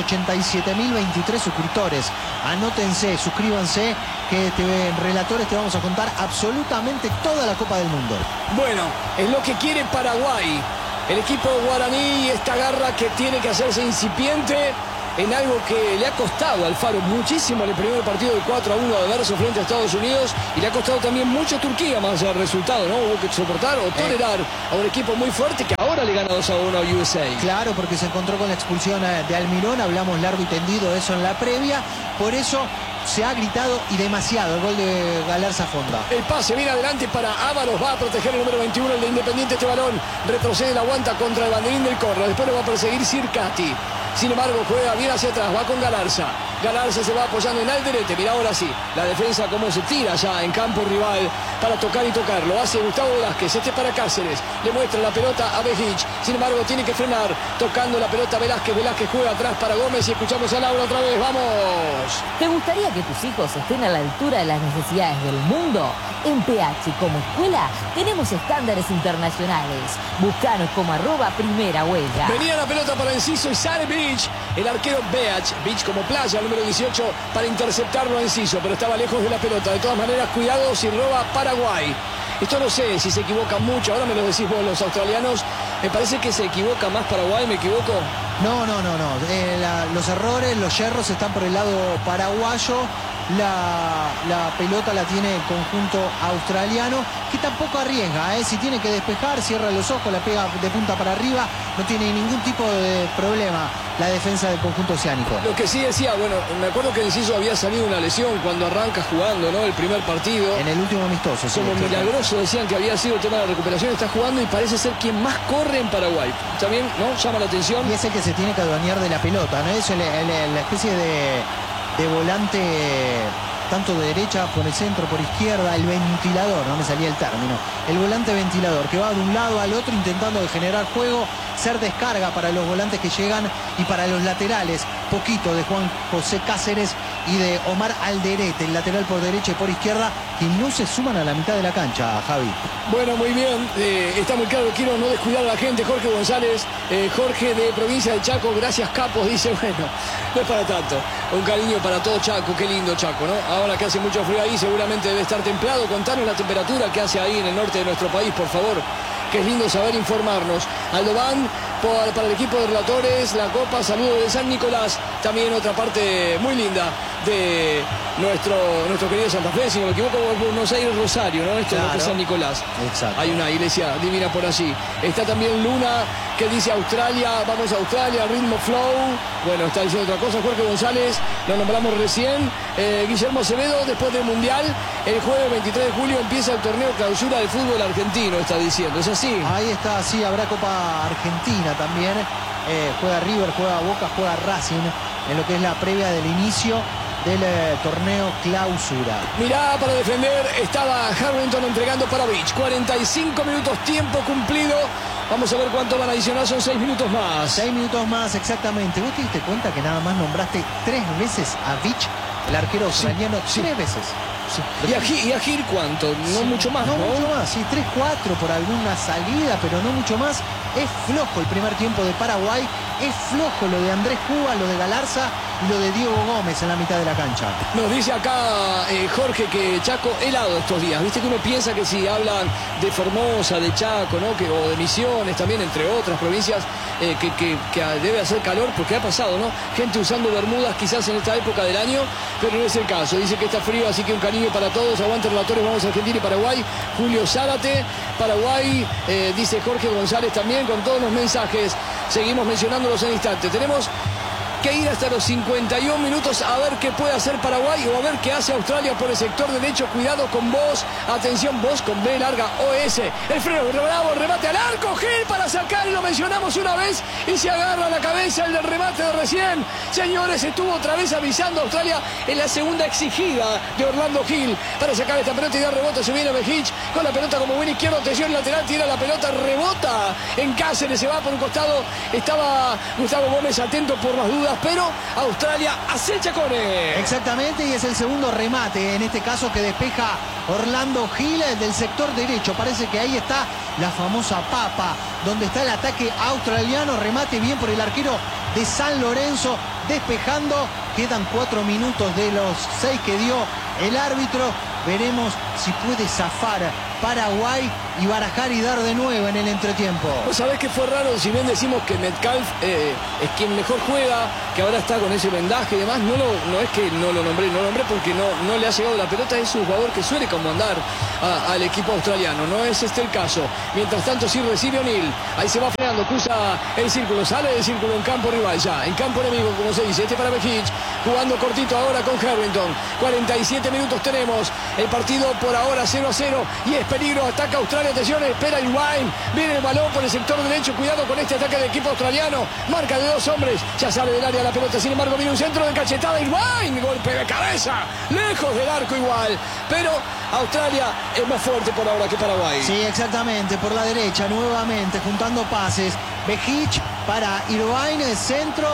87.023 suscriptores. Anótense, suscríbanse, que en Relatores te vamos a contar absolutamente toda la Copa del Mundo. Bueno, es lo que quiere Paraguay. El equipo guaraní, esta garra que tiene que hacerse incipiente en algo que le ha costado a Alfaro muchísimo en el primer partido del 4-1 adverso frente a Estados Unidos, y le ha costado también mucho a Turquía, más allá del resultado, ¿no? Hubo que soportar o tolerar a un equipo muy fuerte que ahora le gana 2-1 a USA. Claro, porque se encontró con la expulsión de Almirón, hablamos largo y tendido de eso en la previa, por eso se ha gritado y demasiado el gol de Galarza Fonda. El pase viene adelante para Ábalos, va a proteger el número 21, el de Independiente. Este balón retrocede, la aguanta contra el banderín del córner, después lo va a perseguir Circati. Sin embargo, juega bien hacia atrás, va con Galarza. Galarza se va apoyando en Alderete. Mira ahora sí, la defensa como se tira ya en campo rival para tocar y tocar. Lo hace Gustavo Velázquez, este para Cáceres. Le muestra la pelota a Bejic. Sin embargo, tiene que frenar, tocando la pelota Velázquez. Velázquez juega atrás para Gómez y escuchamos a Laura otra vez. ¡Vamos! ¿Te gustaría que tus hijos estén a la altura de las necesidades del mundo? En PH como escuela tenemos estándares internacionales. Búscanos como @primera huella. Venía la pelota para Enciso y sale Beach. El arquero Beach como playa, número 18, para interceptarlo a Enciso, pero estaba lejos de la pelota. De todas maneras, cuidado si roba Paraguay. Esto no sé si se equivoca mucho. Ahora me lo decís vos, los australianos. Me parece que se equivoca más Paraguay. ¿Me equivoco? No. Los errores, los yerros están por el lado paraguayo. La pelota la tiene el conjunto australiano, que tampoco arriesga, si tiene que despejar, cierra los ojos, la pega de punta para arriba, no tiene ningún tipo de problema la defensa del conjunto oceánico. Lo que sí decía, bueno, me acuerdo que Enciso había salido una lesión cuando arranca jugando, ¿no?, el primer partido. En el último amistoso. Como milagroso decían que había sido el tema de la recuperación, está jugando y parece ser quien más corre en Paraguay. También, ¿no?, llama la atención. Y es el que se tiene que adueñar de la pelota, ¿no? Es la especie de volante, tanto de derecha por el centro, por izquierda, el ventilador, no me salía el término, el volante ventilador, que va de un lado al otro intentando generar juego, ser descarga para los volantes que llegan y para los laterales, poquito de Juan José Cáceres y de Omar Alderete, el lateral por derecha y por izquierda, que no se suman a la mitad de la cancha, Javi. Bueno, muy bien, está muy claro, quiero no descuidar a la gente. Jorge González, Jorge de provincia de Chaco, gracias Capos, dice, bueno, no es para tanto, un cariño para todo Chaco, qué lindo Chaco, ¿no? Ahora que hace mucho frío ahí, seguramente debe estar templado. Contanos la temperatura que hace ahí en el norte de nuestro país, por favor, que es lindo saber informarnos. Aldovan, para el equipo de relatores, la Copa, saludo de San Nicolás, también otra parte muy linda de nuestro querido Santa Fe, si no me equivoco, Buenos Aires, Rosario, ¿no? Esto claro. Es San Nicolás. Exacto. Hay una iglesia divina por allí. Está también Luna, que dice Australia, vamos a Australia, ritmo flow. Bueno, está diciendo otra cosa. Jorge González, lo nombramos recién. Guillermo Acevedo, después del Mundial, el jueves 23 de julio empieza el torneo clausura del fútbol argentino, está diciendo. ¿Es así? Ahí está, sí, habrá Copa Argentina también. Juega River, juega Boca, juega Racing, en lo que es la previa del inicio del torneo clausura. Mirá, para defender estaba Harrington entregando para Beach. 45 minutos, tiempo cumplido. Vamos a ver cuánto van a adicionar, son 6 minutos más. 6 minutos más, exactamente. ¿Vos te diste cuenta que nada más nombraste 3 veces a Beach, el arquero australiano? Sí. 3 veces. Sí. ¿Y a Gil cuánto? No Sí, mucho más, ¿no? No mucho más, sí, 3-4 por alguna salida, pero no mucho más. Es flojo el primer tiempo de Paraguay, es flojo lo de Andrés Cuba, lo de Galarza y lo de Diego Gómez en la mitad de la cancha. Nos dice acá Jorge que Chaco helado estos días. Viste que uno piensa que si hablan de Formosa, de Chaco, ¿no?, o de Misiones también, entre otras provincias, que debe hacer calor, porque ha pasado, ¿no? Gente usando bermudas quizás en esta época del año, pero no es el caso. Dice que está frío, así que un cariño para todos. Aguante relatores, vamos a Argentina y Paraguay. Julio Zárate, Paraguay, dice Jorge González también, con todos los mensajes. Seguimos mencionándolos en instante. Tenemos que ir hasta los 51 minutos a ver qué puede hacer Paraguay o a ver qué hace Australia por el sector derecho. Cuidado con vos, atención vos con B larga OS. El freno bravo, el remate al arco, Gil para sacar, y lo mencionamos una vez y se agarra la cabeza el del remate de recién. Señores, estuvo otra vez avisando a Australia en la segunda exigida de Orlando Gil para sacar esta pelota y dar rebote. Se viene Behic con la pelota como buen izquierdo, atención lateral, tira la pelota, rebota en Cáceres, se va por un costado. Estaba Gustavo Gómez atento por las dudas, pero Australia acecha con él. Exactamente, y es el segundo remate, en este caso que despeja Orlando Gil del sector derecho. Parece que ahí está la famosa papa, donde está el ataque australiano. Remate bien por el arquero de San Lorenzo, despejando. Quedan 4 minutos de los 6 que dio el árbitro. Veremos si puede zafar Paraguay y barajar y dar de nuevo en el entretiempo. ¿Vos sabés que fue raro? Si bien decimos que Metcalf es quien mejor juega, que ahora está con ese vendaje y demás, no es que no lo nombré porque no le ha llegado la pelota. Es un jugador que suele comandar al equipo australiano, no es este el caso. Mientras tanto sí recibe O'Neill, ahí se va frenando, cruza el círculo, sale del círculo en campo rival ya, en campo enemigo como se dice. Este para Behic, jugando cortito ahora con Harrington. 47 minutos tenemos, el partido por ahora 0-0 y es peligro, ataca Australia, atención, espera Irvine, viene el balón por el sector derecho, cuidado con este ataque del equipo australiano, marca de 2 hombres, ya sale del área la pelota, sin embargo viene un centro de cachetada, Irvine, golpe de cabeza, lejos del arco igual, pero Australia es más fuerte por ahora que Paraguay. Sí, exactamente, por la derecha nuevamente, juntando pases. Behic para Irvine, centro,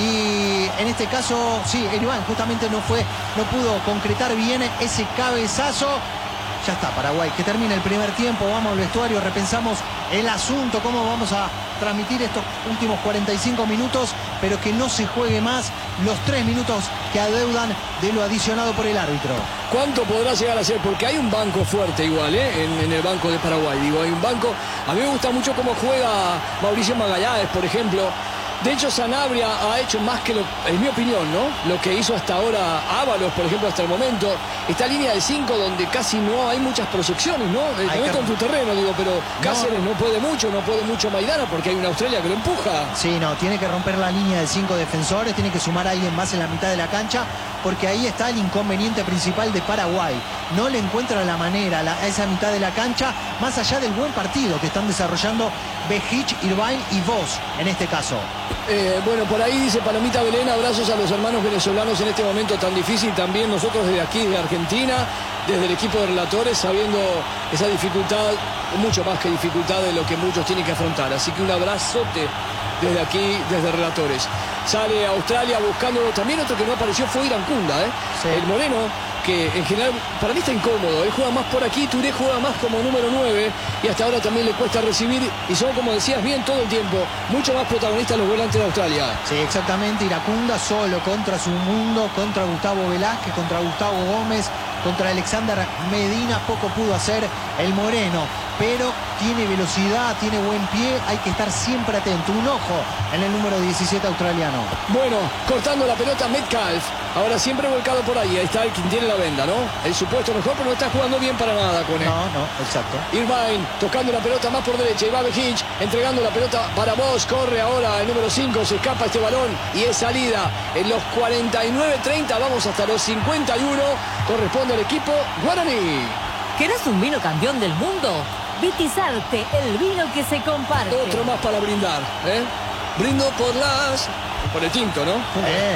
y en este caso, sí, Irvine justamente no pudo concretar bien ese cabezazo. Ya está Paraguay, que termina el primer tiempo, vamos al vestuario, repensamos el asunto, cómo vamos a transmitir estos últimos 45 minutos, pero que no se juegue más los 3 minutos que adeudan de lo adicionado por el árbitro. ¿Cuánto podrá llegar a ser? Porque hay un banco fuerte igual, en el banco de Paraguay. Digo, hay un banco, a mí me gusta mucho cómo juega Mauricio Magallanes, por ejemplo. De hecho, Sanabria ha hecho más que, en mi opinión, ¿no?, lo que hizo hasta ahora Ábalos, por ejemplo, hasta el momento. Esta línea de 5 donde casi no hay muchas proyecciones, ¿no? Te meto en tu terreno, digo, pero Cáceres no puede mucho Maidana porque hay una Australia que lo empuja. Sí, no, tiene que romper la línea de 5 defensores, tiene que sumar a alguien más en la mitad de la cancha, porque ahí está el inconveniente principal de Paraguay. No le encuentra la manera a esa mitad de la cancha, más allá del buen partido que están desarrollando Behic, Irvine y Vos, en este caso. Bueno, por ahí dice Palomita Belén, abrazos a los hermanos venezolanos en este momento tan difícil. También nosotros desde aquí, de Argentina, desde el equipo de relatores, sabiendo esa dificultad, mucho más que dificultad de lo que muchos tienen que afrontar. Así que un abrazote desde aquí, desde relatores. Sale Australia buscando, también otro que no apareció fue Irancunda, sí. El moreno, que en general para mí está incómodo, él juega más por aquí, Touré juega más como número 9 y hasta ahora también le cuesta recibir, y son, como decías bien, todo el tiempo mucho más protagonistas los volantes de Australia. Sí, exactamente, Iracunda solo contra su mundo, contra Gustavo Velázquez, contra Gustavo Gómez, contra Alexander Medina, poco pudo hacer el moreno, pero tiene velocidad, tiene buen pie, hay que estar siempre atento, un ojo en el número 17 australiano. Bueno, cortando la pelota Metcalf, ahora siempre volcado por ahí está el quien tiene la venda, ¿no? El supuesto mejor, pero no está jugando bien para nada con él. No, exacto. Irvine tocando la pelota más por derecha, y va Behic entregando la pelota para Vos, corre ahora el número 5, se escapa este balón y es salida en los 49-30, vamos hasta los 51, corresponde al equipo guaraní. ¿Querés un vino campeón del mundo? Vitizarte, el vino que se comparte. Otro más para brindar, Brindo por el tinto, ¿no?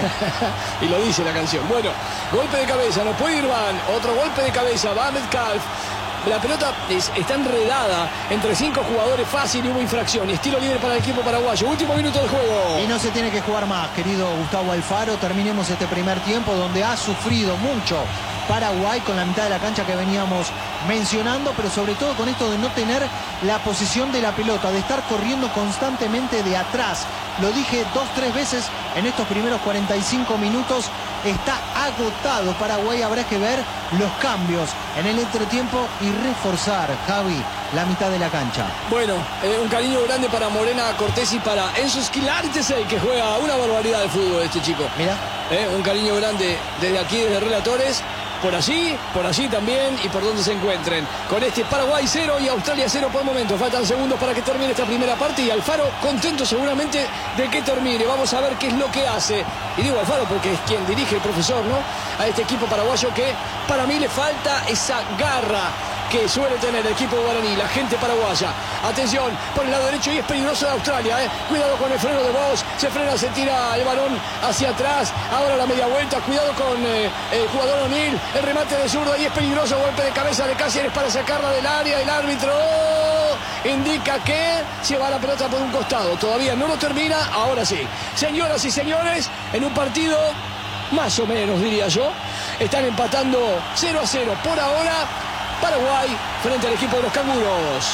Y lo dice la canción. Bueno, golpe de cabeza, no puede Irvine, otro golpe de cabeza, va Metcalf. La pelota está enredada entre 5 jugadores, fácil, y hubo infracción. Y estilo libre para el equipo paraguayo. Último minuto del juego. Y no se tiene que jugar más, querido Gustavo Alfaro. Terminemos este primer tiempo donde ha sufrido mucho Paraguay con la mitad de la cancha que veníamos mencionando, pero sobre todo con esto de no tener la posición de la pelota, de estar corriendo constantemente de atrás. Lo dije 2-3 veces en estos primeros 45 minutos. Está agotado Paraguay, habrá que ver los cambios en el entretiempo y reforzar, Javi, la mitad de la cancha. Bueno, un cariño grande para Morena Cortés y para Enzo Schilartese, que juega una barbaridad de fútbol este chico. Mira. Un cariño grande desde aquí, desde Relatores. por allí también y por donde se encuentren. Con este Paraguay 0 y Australia 0 por el momento. Faltan segundos para que termine esta primera parte y Alfaro contento seguramente de que termine. Vamos a ver qué es lo que hace. Y digo Alfaro porque es quien dirige, el profesor, ¿no? A este equipo paraguayo que para mí le falta esa garra que suele tener el equipo guaraní, la gente paraguaya. Atención, por el lado derecho y es peligroso de Australia, ¿eh? Cuidado con el freno de Bosch, se frena, se tira el balón hacia atrás, ahora la media vuelta, cuidado con el jugador O'Neill, el remate de zurda y es peligroso, golpe de cabeza de Cáceres para sacarla del área, el árbitro indica que se va la pelota por un costado, todavía no lo termina, ahora sí. Señoras y señores, en un partido más o menos diría yo, están empatando 0-0 por ahora. Paraguay frente al equipo de los canguros.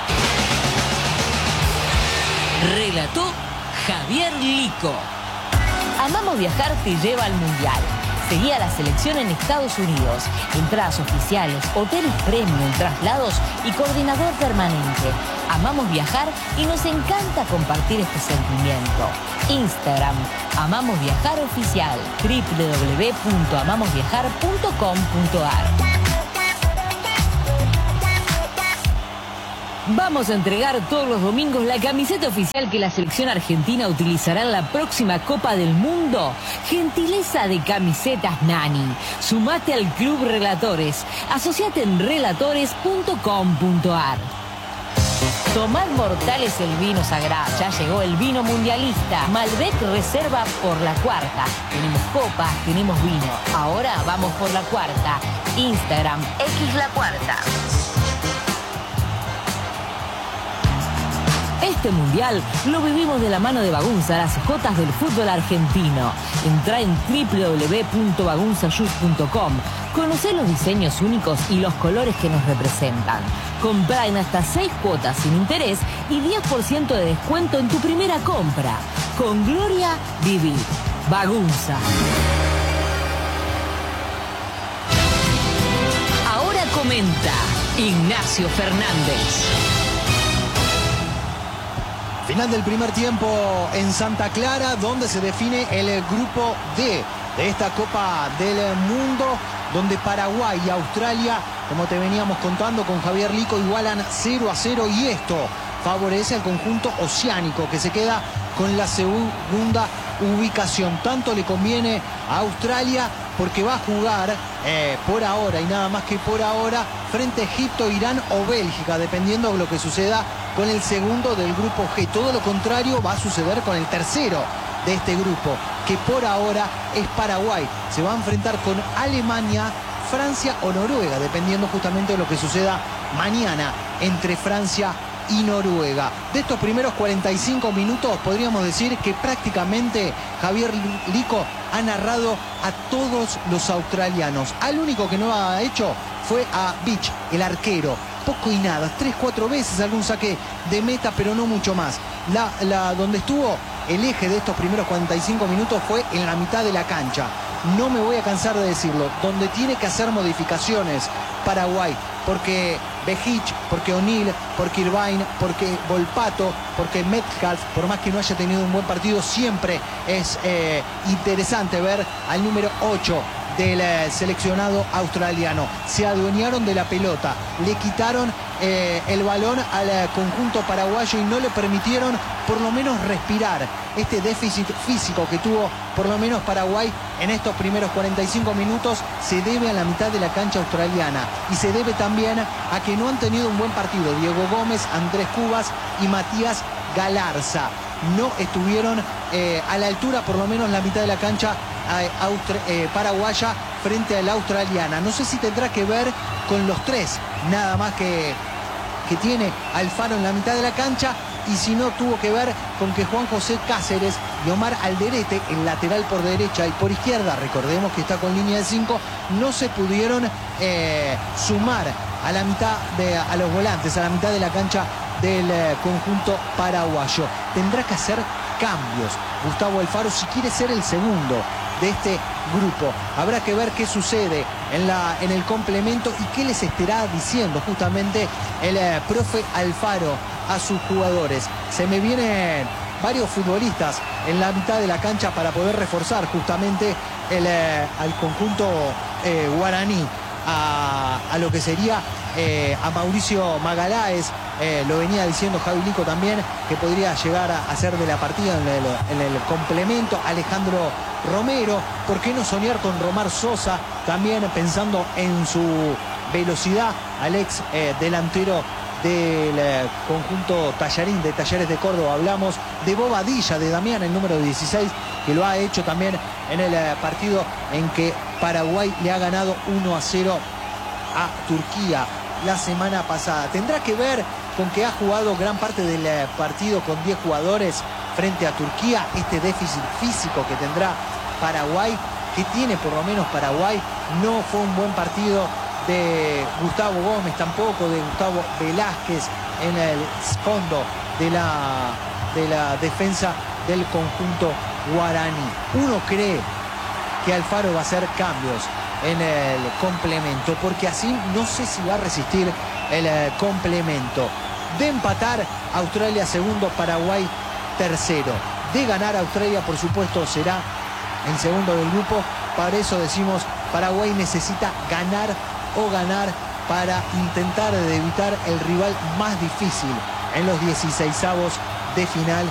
Relató Javier Lico. Amamos Viajar te lleva al Mundial. Seguí a la selección en Estados Unidos. Entradas oficiales, hoteles premium, traslados y coordinador permanente. Amamos viajar y nos encanta compartir este sentimiento. Instagram, Amamos Viajar Oficial, www.amamosviajar.com.ar. Vamos a entregar todos los domingos la camiseta oficial que la selección argentina utilizará en la próxima Copa del Mundo. Gentileza de Camisetas Nani. Sumate al Club Relatores. Asociate en relatores.com.ar. Tomad Mortales el vino sagrado. Ya llegó el vino mundialista. Malbec Reserva por la cuarta. Tenemos copas, tenemos vino. Ahora vamos por la cuarta. Instagram, X la cuarta. Este mundial lo vivimos de la mano de Bagunza, las jotas del fútbol argentino. Entrá en www.bagunzayus.com. Conocé los diseños únicos y los colores que nos representan. Comprá en hasta 6 cuotas sin interés y 10% de descuento en tu primera compra. Con Gloria, viví. Bagunza. Ahora comenta Ignacio Fernández. Final del primer tiempo en Santa Clara, donde se define el grupo D de esta Copa del Mundo, donde Paraguay y Australia, como te veníamos contando con Javier Lico, igualan 0-0 y esto favorece al conjunto oceánico que se queda con la segunda ubicación. Tanto le conviene a Australia porque va a jugar por ahora y nada más que por ahora frente a Egipto, Irán o Bélgica, dependiendo de lo que suceda con el segundo del grupo G. Todo lo contrario va a suceder con el tercero de este grupo, que por ahora es Paraguay. Se va a enfrentar con Alemania, Francia o Noruega, dependiendo justamente de lo que suceda mañana entre Francia y Noruega. De estos primeros 45 minutos podríamos decir que prácticamente Javier Lico ha narrado a todos los australianos. Al único que no ha hecho fue a Beach, el arquero. Poco y nada, 3-4 veces algún saque de meta, pero no mucho más. Donde estuvo el eje de estos primeros 45 minutos fue en la mitad de la cancha. No me voy a cansar de decirlo, donde tiene que hacer modificaciones Paraguay, porque Bejic, porque O'Neill, porque Irvine, porque Volpato, porque Metcalf, por más que no haya tenido un buen partido, siempre es interesante ver al número 8 del seleccionado australiano. Se adueñaron de la pelota, le quitaron el balón al conjunto paraguayo y no le permitieron por lo menos respirar. Este déficit físico que tuvo por lo menos Paraguay en estos primeros 45 minutos se debe a la mitad de la cancha australiana y se debe también a que no han tenido un buen partido. Diego Gómez, Andrés Cubas y Matías Galarza no estuvieron a la altura, por lo menos la mitad de la cancha paraguaya frente a la australiana. No sé si tendrá que ver con los tres nada más que tiene Alfaro en la mitad de la cancha, y si no tuvo que ver con que Juan José Cáceres y Omar Alderete, el lateral por derecha y por izquierda, recordemos que está con línea de 5, no se pudieron sumar a la mitad a los volantes, a la mitad de la cancha del conjunto paraguayo. Tendrá que hacer cambios Gustavo Alfaro si quiere ser el segundo de este grupo. Habrá que ver qué sucede en el complemento y qué les estará diciendo justamente el profe Alfaro a sus jugadores. Se me vienen varios futbolistas en la mitad de la cancha para poder reforzar justamente al conjunto guaraní a lo que sería a Mauricio Magaláes. Lo venía diciendo Javi Lico también, que podría llegar a ser de la partida en el complemento. Alejandro Romero, ¿por qué no soñar con Romar Sosa? También pensando en su velocidad, al ex delantero del conjunto Tallarín, de Talleres de Córdoba. Hablamos de Bobadilla, de Damián, el número 16, que lo ha hecho también en el partido en que Paraguay le ha ganado 1-0 a Turquía la semana pasada. Tendrá que ver con que ha jugado gran parte del partido con 10 jugadores frente a Turquía, este déficit físico que tendrá Paraguay, que tiene por lo menos Paraguay. No fue un buen partido de Gustavo Gómez, tampoco de Gustavo Velázquez en el fondo de la defensa del conjunto guaraní. Uno cree que Alfaro va a hacer cambios en el complemento, porque así no sé si va a resistir el complemento. De empatar, Australia segundo, Paraguay tercero. De ganar, Australia por supuesto será el segundo del grupo. Para eso decimos, Paraguay necesita ganar para intentar evitar el rival más difícil en los 16avos de final